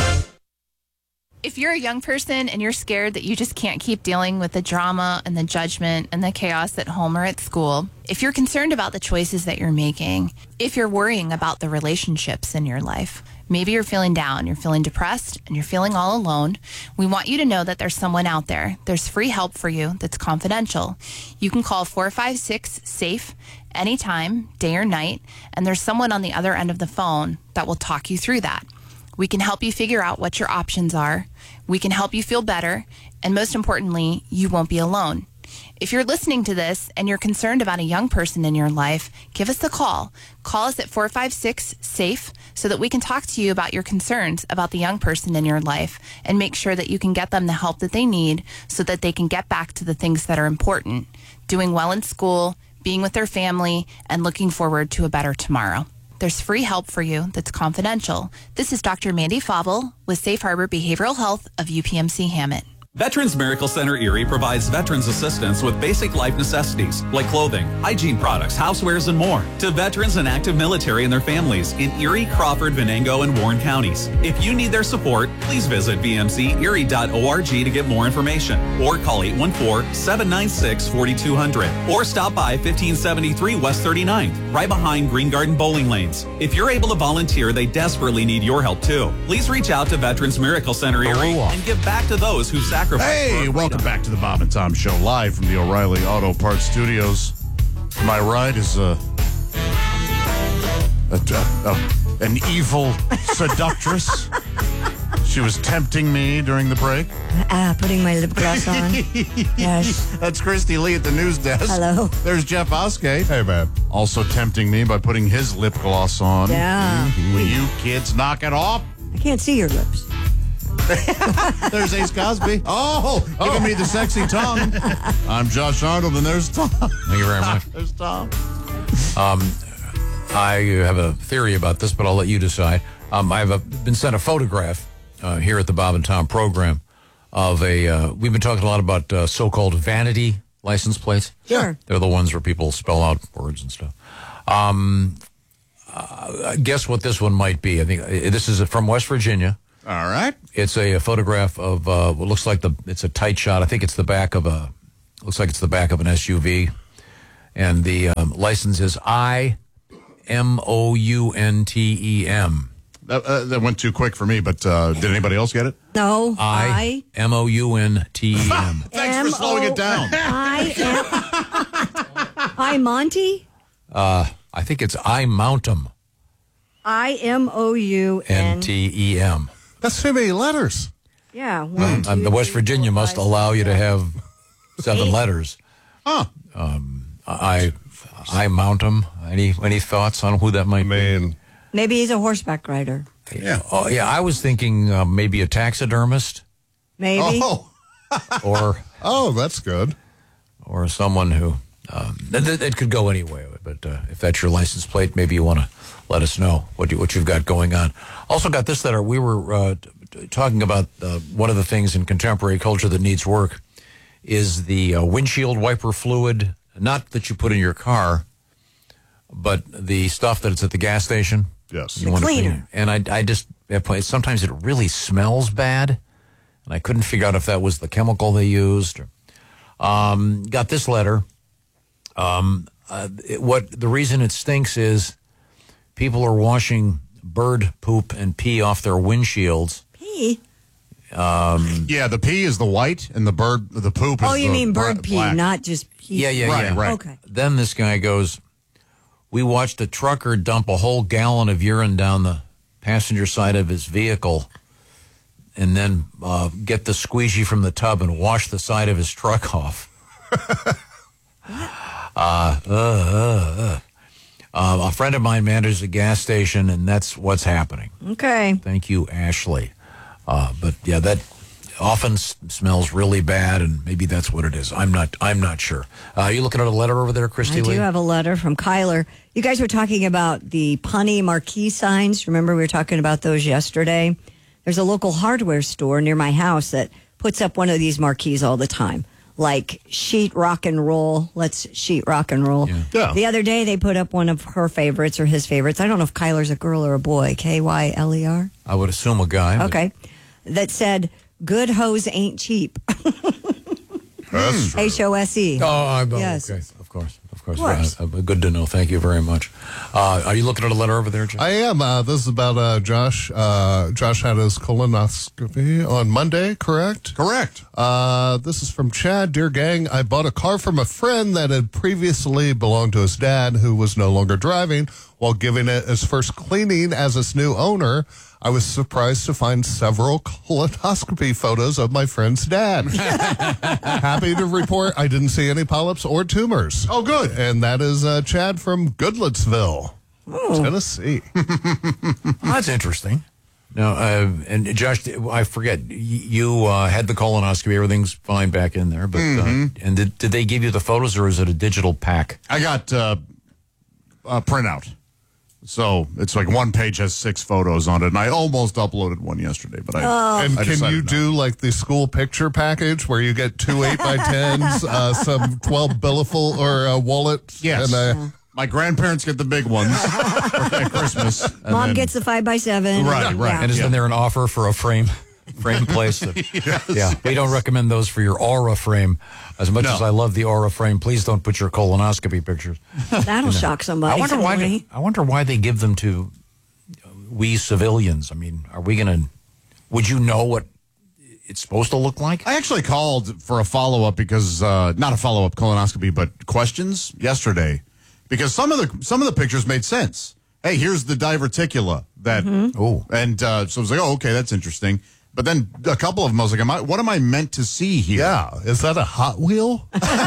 S27: If you're a young person and you're scared that you just can't keep dealing with the drama and the judgment and the chaos at home or at school, if you're concerned about the choices that you're making, if you're worrying about the relationships in your life, maybe you're feeling down, you're feeling depressed, and you're feeling all alone, we want you to know that there's someone out there. There's free help for you that's confidential. You can call 456-SAFE anytime, day or night, and there's someone on the other end of the phone that will talk you through that. We can help you figure out what your options are. We can help you feel better. And most importantly, you won't be alone. If you're listening to this and you're concerned about a young person in your life, give us a call. Call us at 456-SAFE so that we can talk to you about your concerns about the young person in your life and make sure that you can get them the help that they need so that they can get back to the things that are important, doing well in school, being with their family, and looking forward to a better tomorrow. There's free help for you that's confidential. This is Dr. Mandy Fauble with Safe Harbor Behavioral Health of UPMC Hammett.
S28: Veterans Miracle Center Erie provides veterans assistance with basic life necessities like clothing, hygiene products, housewares, and more to veterans and active military and their families in Erie, Crawford, Venango, and Warren counties. If you need their support, please visit vmcerie.org to get more information or call 814-796-4200 or stop by 1573 West 39th, right behind Green Garden Bowling Lanes. If you're able to volunteer, they desperately need your help too. Please reach out to Veterans Miracle Center Erie and give back to those who sacrificed.
S1: Hey, welcome back to the Bob and Tom Show, live from the O'Reilly Auto Parts Studios. To my right is an evil seductress. She was tempting me during the break.
S3: Putting my lip gloss on. Yes.
S1: That's Christy Lee at the news desk.
S3: Hello.
S1: There's Jeff Oskey. Hey, man. Also tempting me by putting his lip gloss on.
S3: Yeah.
S1: Will you kids knock it off?
S3: I can't see your lips.
S1: There's Ace Cosby. Giving me the sexy tongue. I'm Josh Arnold, and there's Tom.
S2: Thank you very much.
S1: There's Tom.
S2: I have a theory about this, but I'll let you decide. I've been sent a photograph here at the Bob and Tom program of we've been talking a lot about so-called vanity license plates.
S3: Sure.
S2: They're the ones where people spell out words and stuff. Guess what this one might be? I think this is from West Virginia.
S1: All right.
S2: It's a photograph of what looks like it's a tight shot. I think it's the back of looks like it's the back of an SUV. And the license is IMOUNTEM.
S1: That went too quick for me, but did anybody else get it?
S3: No.
S2: IMOUNTEM.
S1: Thanks for slowing it down.
S3: I Monty?
S2: I think it's IMOUNTEM.
S3: IMOUNTEM.
S6: That's too many letters.
S3: Yeah.
S2: The West Virginia must allow you to have 7 letters.
S1: Huh.
S2: I mount him. Any thoughts on who that might be?
S3: Maybe he's a horseback rider.
S2: Yeah. Oh, yeah. I was thinking maybe a taxidermist.
S3: Maybe.
S2: Or
S6: that's good.
S2: Or someone who it could go anyway. But if that's your license plate, maybe you want to let us know what you've got going on. Also got this letter. We were talking about one of the things in contemporary culture that needs work is the windshield wiper fluid. Not that you put in your car, but the stuff that's at the gas station.
S6: Yes.
S2: You want to clean it. And I just, sometimes it really smells bad. And I couldn't figure out if that was the chemical they used. Got this letter. The reason it stinks is people are washing bird poop and pee off their windshields.
S3: Pee?
S1: Yeah, the pee is the white, and the poop is
S3: you mean bird pee,
S1: black.
S3: not just pee.
S2: Yeah.
S1: Right.
S3: Okay.
S2: Then this guy goes, we watched a trucker dump a whole gallon of urine down the passenger side of his vehicle and then get the squeegee from the tub and wash the side of his truck off. A friend of mine manages a gas station, and that's what's happening.
S3: Okay.
S2: Thank you, Ashley. But yeah, that often smells really bad, and maybe that's what it is. I'm not sure. You looking at a letter over there, Christy Lee?
S3: I do have a letter from Kyler. You guys were talking about the punny marquee signs. Remember we were talking about those yesterday? There's a local hardware store near my house that puts up one of these marquees all the time. Like sheet rock and roll. Let's sheet rock and roll.
S6: Yeah.
S3: The other day they put up one of her favorites or his favorites. I don't know if Kyler's a girl or a boy. Kyler?
S2: I would assume a guy.
S3: Okay. That said, good hoes ain't cheap.
S6: That's true.
S3: HOSE.
S2: Yes. Okay. Of course. Good to know. Thank you very much. Are you looking at a letter over there, John?
S6: I am. This is about Josh. Josh had his colonoscopy on Monday, correct?
S1: Correct.
S6: This is from Chad. Dear gang, I bought a car from a friend that had previously belonged to his dad, who was no longer driving. While giving it his first cleaning as its new owner, I was surprised to find several colonoscopy photos of my friend's dad. Happy to report I didn't see any polyps or tumors.
S1: Oh, good.
S6: And that is Chad from Goodlettsville, Tennessee.
S2: That's interesting. Now, and Josh, I forget, you had the colonoscopy. Everything's fine back in there. But and did they give you the photos, or is it a digital pack?
S1: I got a printout. So it's like one page has 6 photos on it, and I almost uploaded one yesterday, but
S6: And can you do like the school picture package where you get 2 8x10s, some 12 billiful or wallets?
S1: Yes.
S6: And,
S1: my grandparents get the big ones at Christmas.
S3: Mom gets the 5x7.
S1: Right.
S2: And isn't there an offer for a frame place?
S1: Yes.
S2: Yeah, we don't recommend those for your Aura frame. As much as I love the Aura frame, please don't put your colonoscopy pictures.
S3: That'll shock somebody.
S2: I wonder why they give them to we civilians. I mean, would you know what it's supposed to look like?
S1: I actually called for a follow-up because, not a follow-up colonoscopy, but questions yesterday. Because some of the pictures made sense. Hey, here's the diverticula. And so I was like, oh, okay, that's interesting. But then a couple of them, I was like, what am I meant to see here?
S6: Yeah. Is that a Hot Wheel?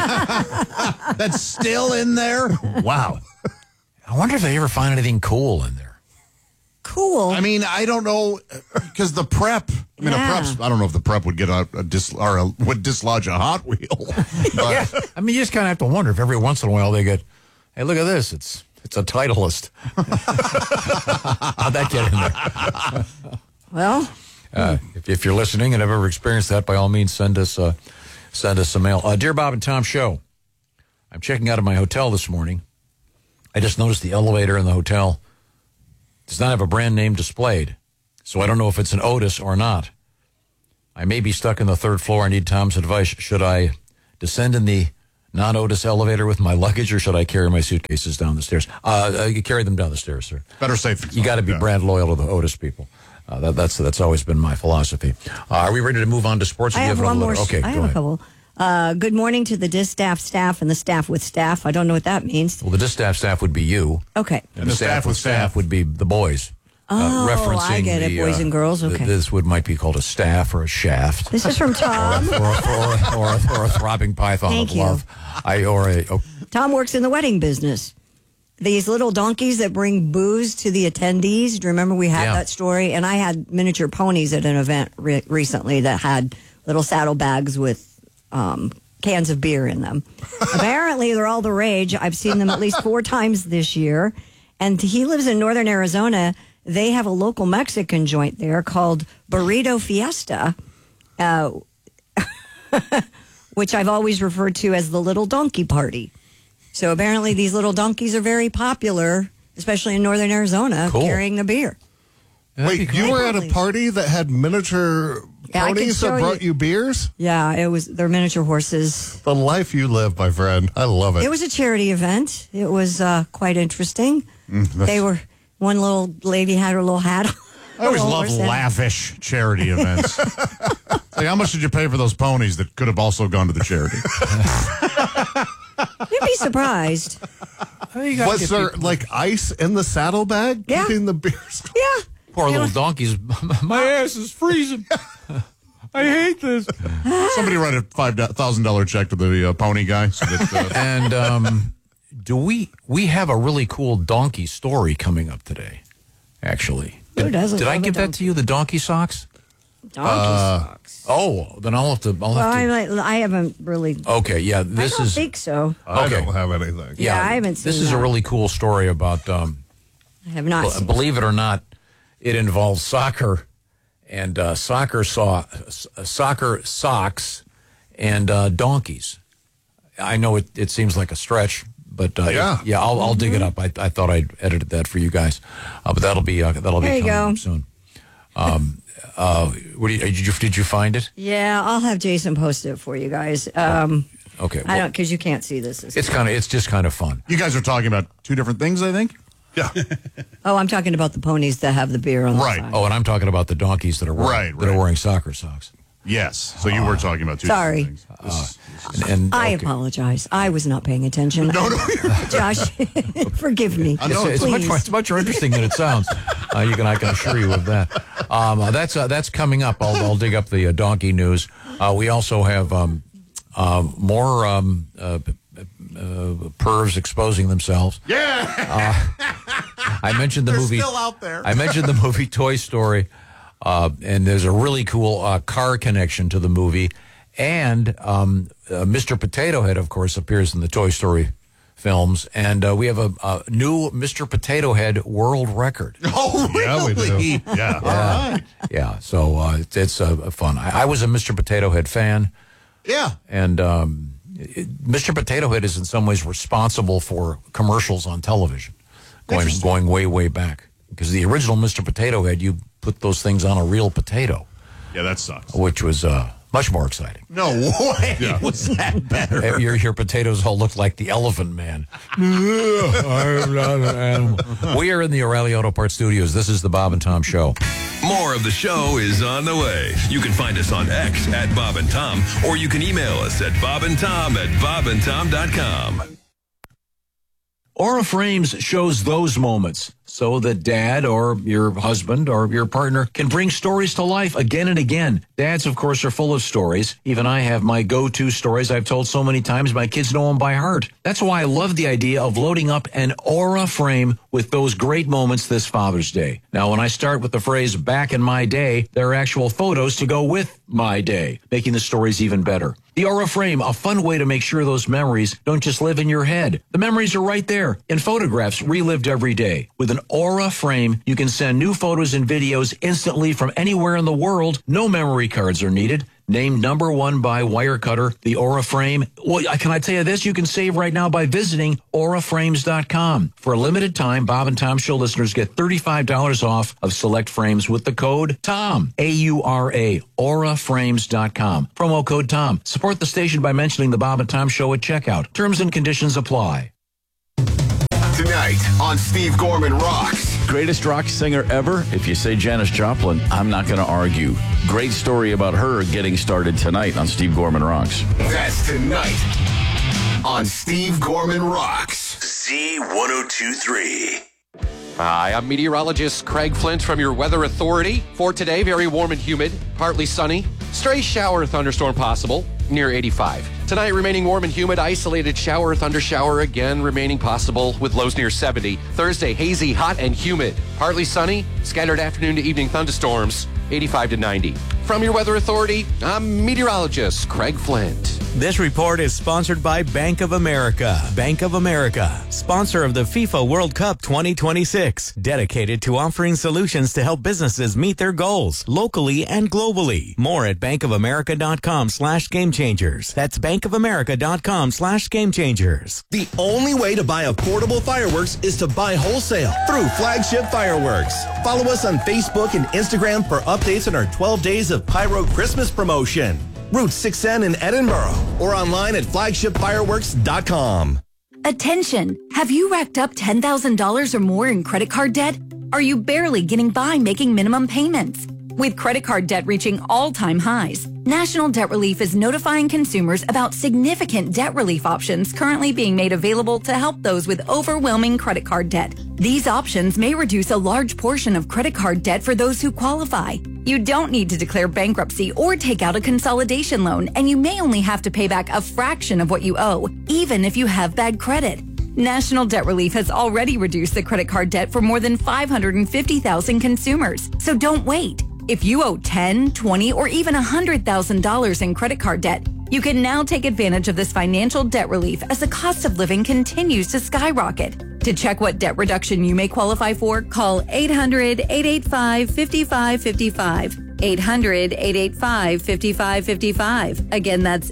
S1: That's still in there?
S6: Wow.
S2: I wonder if they ever find anything cool in there.
S3: cool.
S1: I mean, I don't know, because the prep. I mean,
S3: Yeah.
S1: I don't know if the prep would get would dislodge a Hot Wheel. But
S2: I mean, you just kind of have to wonder if every once in a while they get, hey, look at this. It's a Titleist. How'd that get in there?
S3: Well,
S2: if you're listening and have ever experienced that, by all means, send us a mail. Dear Bob and Tom Show, I'm checking out of my hotel this morning. I just noticed the elevator in the hotel does not have a brand name displayed, so I don't know if it's an Otis or not. I may be stuck in the third floor. I need Tom's advice. Should I descend in the non-Otis elevator with my luggage, or should I carry my suitcases down the stairs? You carry them down the stairs, sir.
S1: Better safe than
S2: You got to be brand loyal to the Otis people. That's always been my philosophy. Are we ready to move on to sports?
S3: I have one more.
S2: Okay,
S3: I
S2: go
S3: have a
S2: ahead.
S3: couple. Good morning to the distaff staff and the staff with staff. I don't know what that means.
S2: Well, the distaff staff would be you.
S3: Okay.
S2: And the staff with staff would be the boys.
S3: Oh,
S2: referencing
S3: I get it, boys and girls. Okay.
S2: This might be called a staff or a shaft.
S3: This is from Tom.
S2: or a throbbing python
S3: Thank
S2: of
S3: you.
S2: love.
S3: Tom works in the wedding business. These little donkeys that bring booze to the attendees. Do you remember we had that story? And I had miniature ponies at an event recently that had little saddlebags with cans of beer in them. Apparently, they're all the rage. I've seen them at least 4 times this year. And he lives in northern Arizona. They have a local Mexican joint there called Burrito Fiesta, which I've always referred to as the Little Donkey Party. So apparently these little donkeys are very popular, especially in northern Arizona, carrying the beer.
S6: Wait, you were at a party that had miniature
S3: I could
S6: ponies that
S3: show
S6: brought you beers?
S3: Yeah, they're miniature horses.
S6: The life you live, my friend. I love it.
S3: It was a charity event. It was quite interesting. One little lady had her little hat on.
S1: I always love lavish charity events. Like, how much did you pay for those ponies that could have also gone to the charity?
S3: You'd be surprised.
S6: Was there like ice in the saddlebag?
S3: Yeah.
S6: Keeping the beers?
S3: Yeah.
S2: Poor little donkeys. My ass is freezing. I hate this.
S1: Somebody write a $5,000 check to the pony guy. So that,
S2: And do we have a really cool donkey story coming up today? Actually,
S3: Who doesn't
S2: did I
S3: love a
S2: give that
S3: donkey?
S2: to you? The donkey socks.
S3: Donkey socks.
S2: Oh, then I'll have to.
S3: I haven't really.
S2: Okay, yeah.
S3: I
S2: This
S3: don't
S2: is.
S3: think so.
S6: I don't have anything.
S3: Yeah, I haven't seen
S2: This is
S3: that.
S2: a really cool story about.
S3: I have not seen
S2: Believe it or not, it involves soccer and soccer socks and donkeys. I know it seems like a stretch, but I'll dig it up. I thought I'd edited that for you guys, but that'll be
S3: There
S2: coming
S3: you go.
S2: up soon. Did you find it?
S3: Yeah, I'll have Jason post it for you guys.
S2: Okay,
S3: I don't, because you can't see this.
S2: it's just kind of fun.
S1: you guys are talking about 2 different things, I think.
S6: Yeah.
S3: Oh, I'm talking about the ponies that have the beer on the side.
S2: Oh, and I'm talking about the donkeys that are wearing, that are wearing soccer socks.
S1: Yes. So you were talking about 2
S3: Sorry.
S1: different things.
S2: And
S3: I
S2: okay.
S3: apologize. I was not paying attention.
S1: No.
S3: Josh, forgive me.
S2: It's much more interesting than it sounds. I can assure you of that. That's coming up. I'll dig up the donkey news. We also have more pervs exposing themselves.
S1: Yeah.
S2: I mentioned the
S1: They're
S2: movie.
S1: still out there.
S2: I mentioned the movie Toy Story, and there's a really cool car connection to the movie. And Mr. Potato Head, of course, appears in the Toy Story films, and we have a new Mr. Potato Head world record.
S1: Oh, really?
S6: Yeah, we do. Yeah.
S1: All right.
S2: Yeah, so it's fun. I was a Mr. Potato Head fan.
S1: Yeah.
S2: And Mr. Potato Head is in some ways responsible for commercials on television, going way, way back. Because the original Mr. Potato Head, you put those things on a real potato.
S1: Yeah, that sucks.
S2: Which was much more exciting.
S1: No way was that better.
S2: Your potatoes all look like the Elephant Man. I'm not an animal. We are in the O'Reilly Auto Parts Studios. This is the Bob and Tom Show.
S7: More of the show is on the way. You can find us on X at Bob and Tom, or you can email us at bobandtom@bobandtom.com.
S2: Aura Frames shows those moments so that dad or your husband or your partner can bring stories to life again and again. Dads, of course, are full of stories. Even I have my go-to stories I've told so many times my kids know them by heart. That's why I love the idea of loading up an Aura Frame with those great moments this Father's Day. Now, when I start with the phrase back in my day, there are actual photos to go with my day, making the stories even better. The Aura Frame, a fun way to make sure those memories don't just live in your head. The memories are right there in photographs relived every day. With an Aura Frame, you can send new photos and videos instantly from anywhere in the world. No memory cards are needed. Named number 1 by Wirecutter, the Aura Frame. Well, can I tell you this? You can save right now by visiting auraframes.com. For a limited time, Bob and Tom Show listeners get $35 off of select frames with the code TOM, A-U-R-A, auraframes.com. Promo code TOM. Support the station by mentioning the Bob and Tom Show at checkout. Terms and conditions apply.
S12: Tonight on Steve Gorman Rocks.
S13: Greatest rock singer ever? If you say Janis Joplin, I'm not going to argue. Great story about her getting started tonight on Steve Gorman Rocks.
S12: That's tonight on Steve Gorman Rocks.
S7: Z1023.
S14: Hi, I'm meteorologist Craig Flint from your Weather Authority. For today, very warm and humid, partly sunny, stray shower or thunderstorm possible, near 85. Tonight, remaining warm and humid, isolated shower or thundershower again remaining possible with lows near 70. Thursday, hazy, hot, and humid, partly sunny, scattered afternoon to evening thunderstorms, 85 to 90. From your Weather Authority, I'm meteorologist Craig Flint.
S15: This report is sponsored by Bank of America. Bank of America, sponsor of the FIFA World Cup 2026, dedicated to offering solutions to help businesses meet their goals locally and globally. More at bankofamerica.com/gamechangers. That's bankofamerica.com/gamechangers.
S16: The only way to buy affordable fireworks is to buy wholesale through Flagship Fireworks. Follow us on Facebook and Instagram for updates on our 12 Days of Pyro Christmas promotion. Route 6N in Edinburgh or online at flagshipfireworks.com.
S17: Attention! Have you racked up $10,000 or more in credit card debt? Are you barely getting by making minimum payments? With credit card debt reaching all-time highs, National Debt Relief is notifying consumers about significant debt relief options currently being made available to help those with overwhelming credit card debt. These options may reduce a large portion of credit card debt for those who qualify. You don't need to declare bankruptcy or take out a consolidation loan, and you may only have to pay back a fraction of what you owe, even if you have bad credit. National Debt Relief has already reduced the credit card debt for more than 550,000 consumers, so don't wait. If you owe $10,000, $20,000, or even $100,000 in credit card debt, you can now take advantage of this financial debt relief as the cost of living continues to skyrocket. To check what debt reduction you may qualify for, call 800-885-5555. 800-885-5555. Again, that's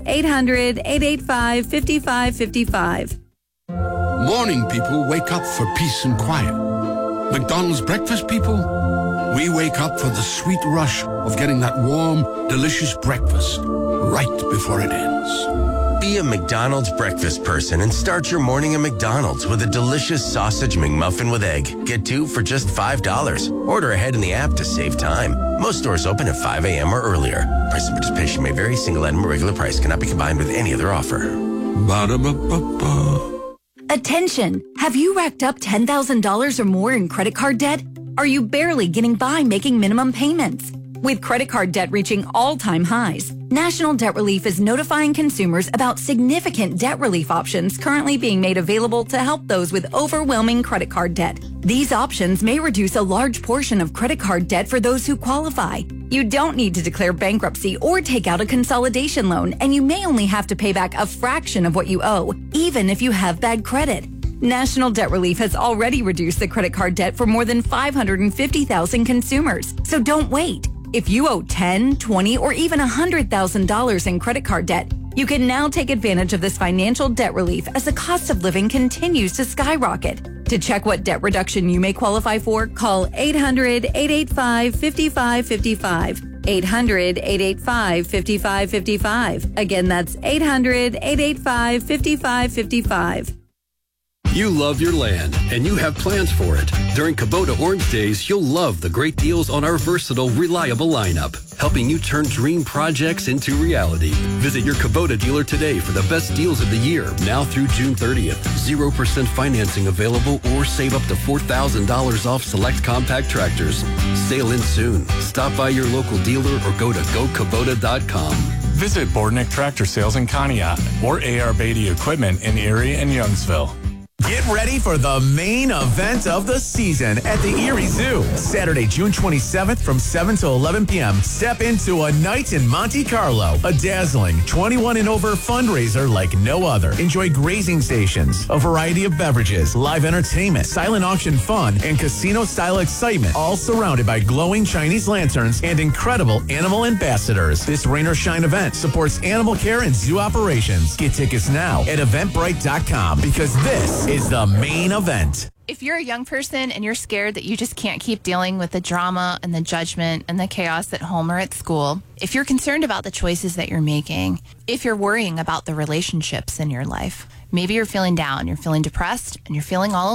S17: 800-885-5555.
S18: Morning people wake up for peace and quiet. McDonald's breakfast people, we wake up for the sweet rush of getting that warm, delicious breakfast right before it ends.
S19: Be a McDonald's breakfast person and start your morning at McDonald's with a delicious sausage McMuffin with egg. Get 2 for just $5. Order ahead in the app to save time. Most stores open at 5 a.m. or earlier. Price and participation may vary. Single item or regular price cannot be combined with any other offer.
S18: Ba-da-ba-ba-ba.
S17: Attention! Have you racked up $10,000 or more in credit card debt? Are you barely getting by making minimum payments? With credit card debt reaching all-time highs, National Debt Relief is notifying consumers about significant debt relief options currently being made available to help those with overwhelming credit card debt. These options may reduce a large portion of credit card debt for those who qualify. You don't need to declare bankruptcy or take out a consolidation loan, and you may only have to pay back a fraction of what you owe, even if you have bad credit. National Debt Relief has already reduced the credit card debt for more than 550,000 consumers, so don't wait. If you owe $10,000, $20,000, or even $100,000 in credit card debt, you can now take advantage of this financial debt relief as the cost of living continues to skyrocket. To check what debt reduction you may qualify for, call 800-885-5555. 800-885-5555. Again, that's 800-885-5555.
S18: You love your land, and you have plans for it. During Kubota Orange Days, you'll love the great deals on our versatile, reliable lineup, helping you turn dream projects into reality. Visit your Kubota dealer today for the best deals of the year, now through June 30th. 0% financing available, or save up to $4,000 off select compact tractors. Sail in soon. Stop by your local dealer or go to GoKubota.com.
S5: Visit Bordnick Tractor Sales in Conneaut or A.R. Beatty Equipment in Erie and Youngsville.
S10: Get ready for the main event of the season at the Erie Zoo. Saturday, June 27th from 7 to 11 p.m. Step into a night in Monte Carlo. A dazzling 21 and over fundraiser like no other. Enjoy grazing stations, a variety of beverages, live entertainment, silent auction fun, and casino-style excitement, all surrounded by glowing Chinese lanterns and incredible animal ambassadors. This rain or shine event supports animal care and zoo operations. Get tickets now at eventbrite.com because this is the main event.
S27: If you're a young person and you're scared that you just can't keep dealing with the drama and the judgment and the chaos at home or at school, if you're concerned about the choices that you're making, if you're worrying about the relationships in your life, maybe you're feeling down, you're feeling depressed, and you're feeling all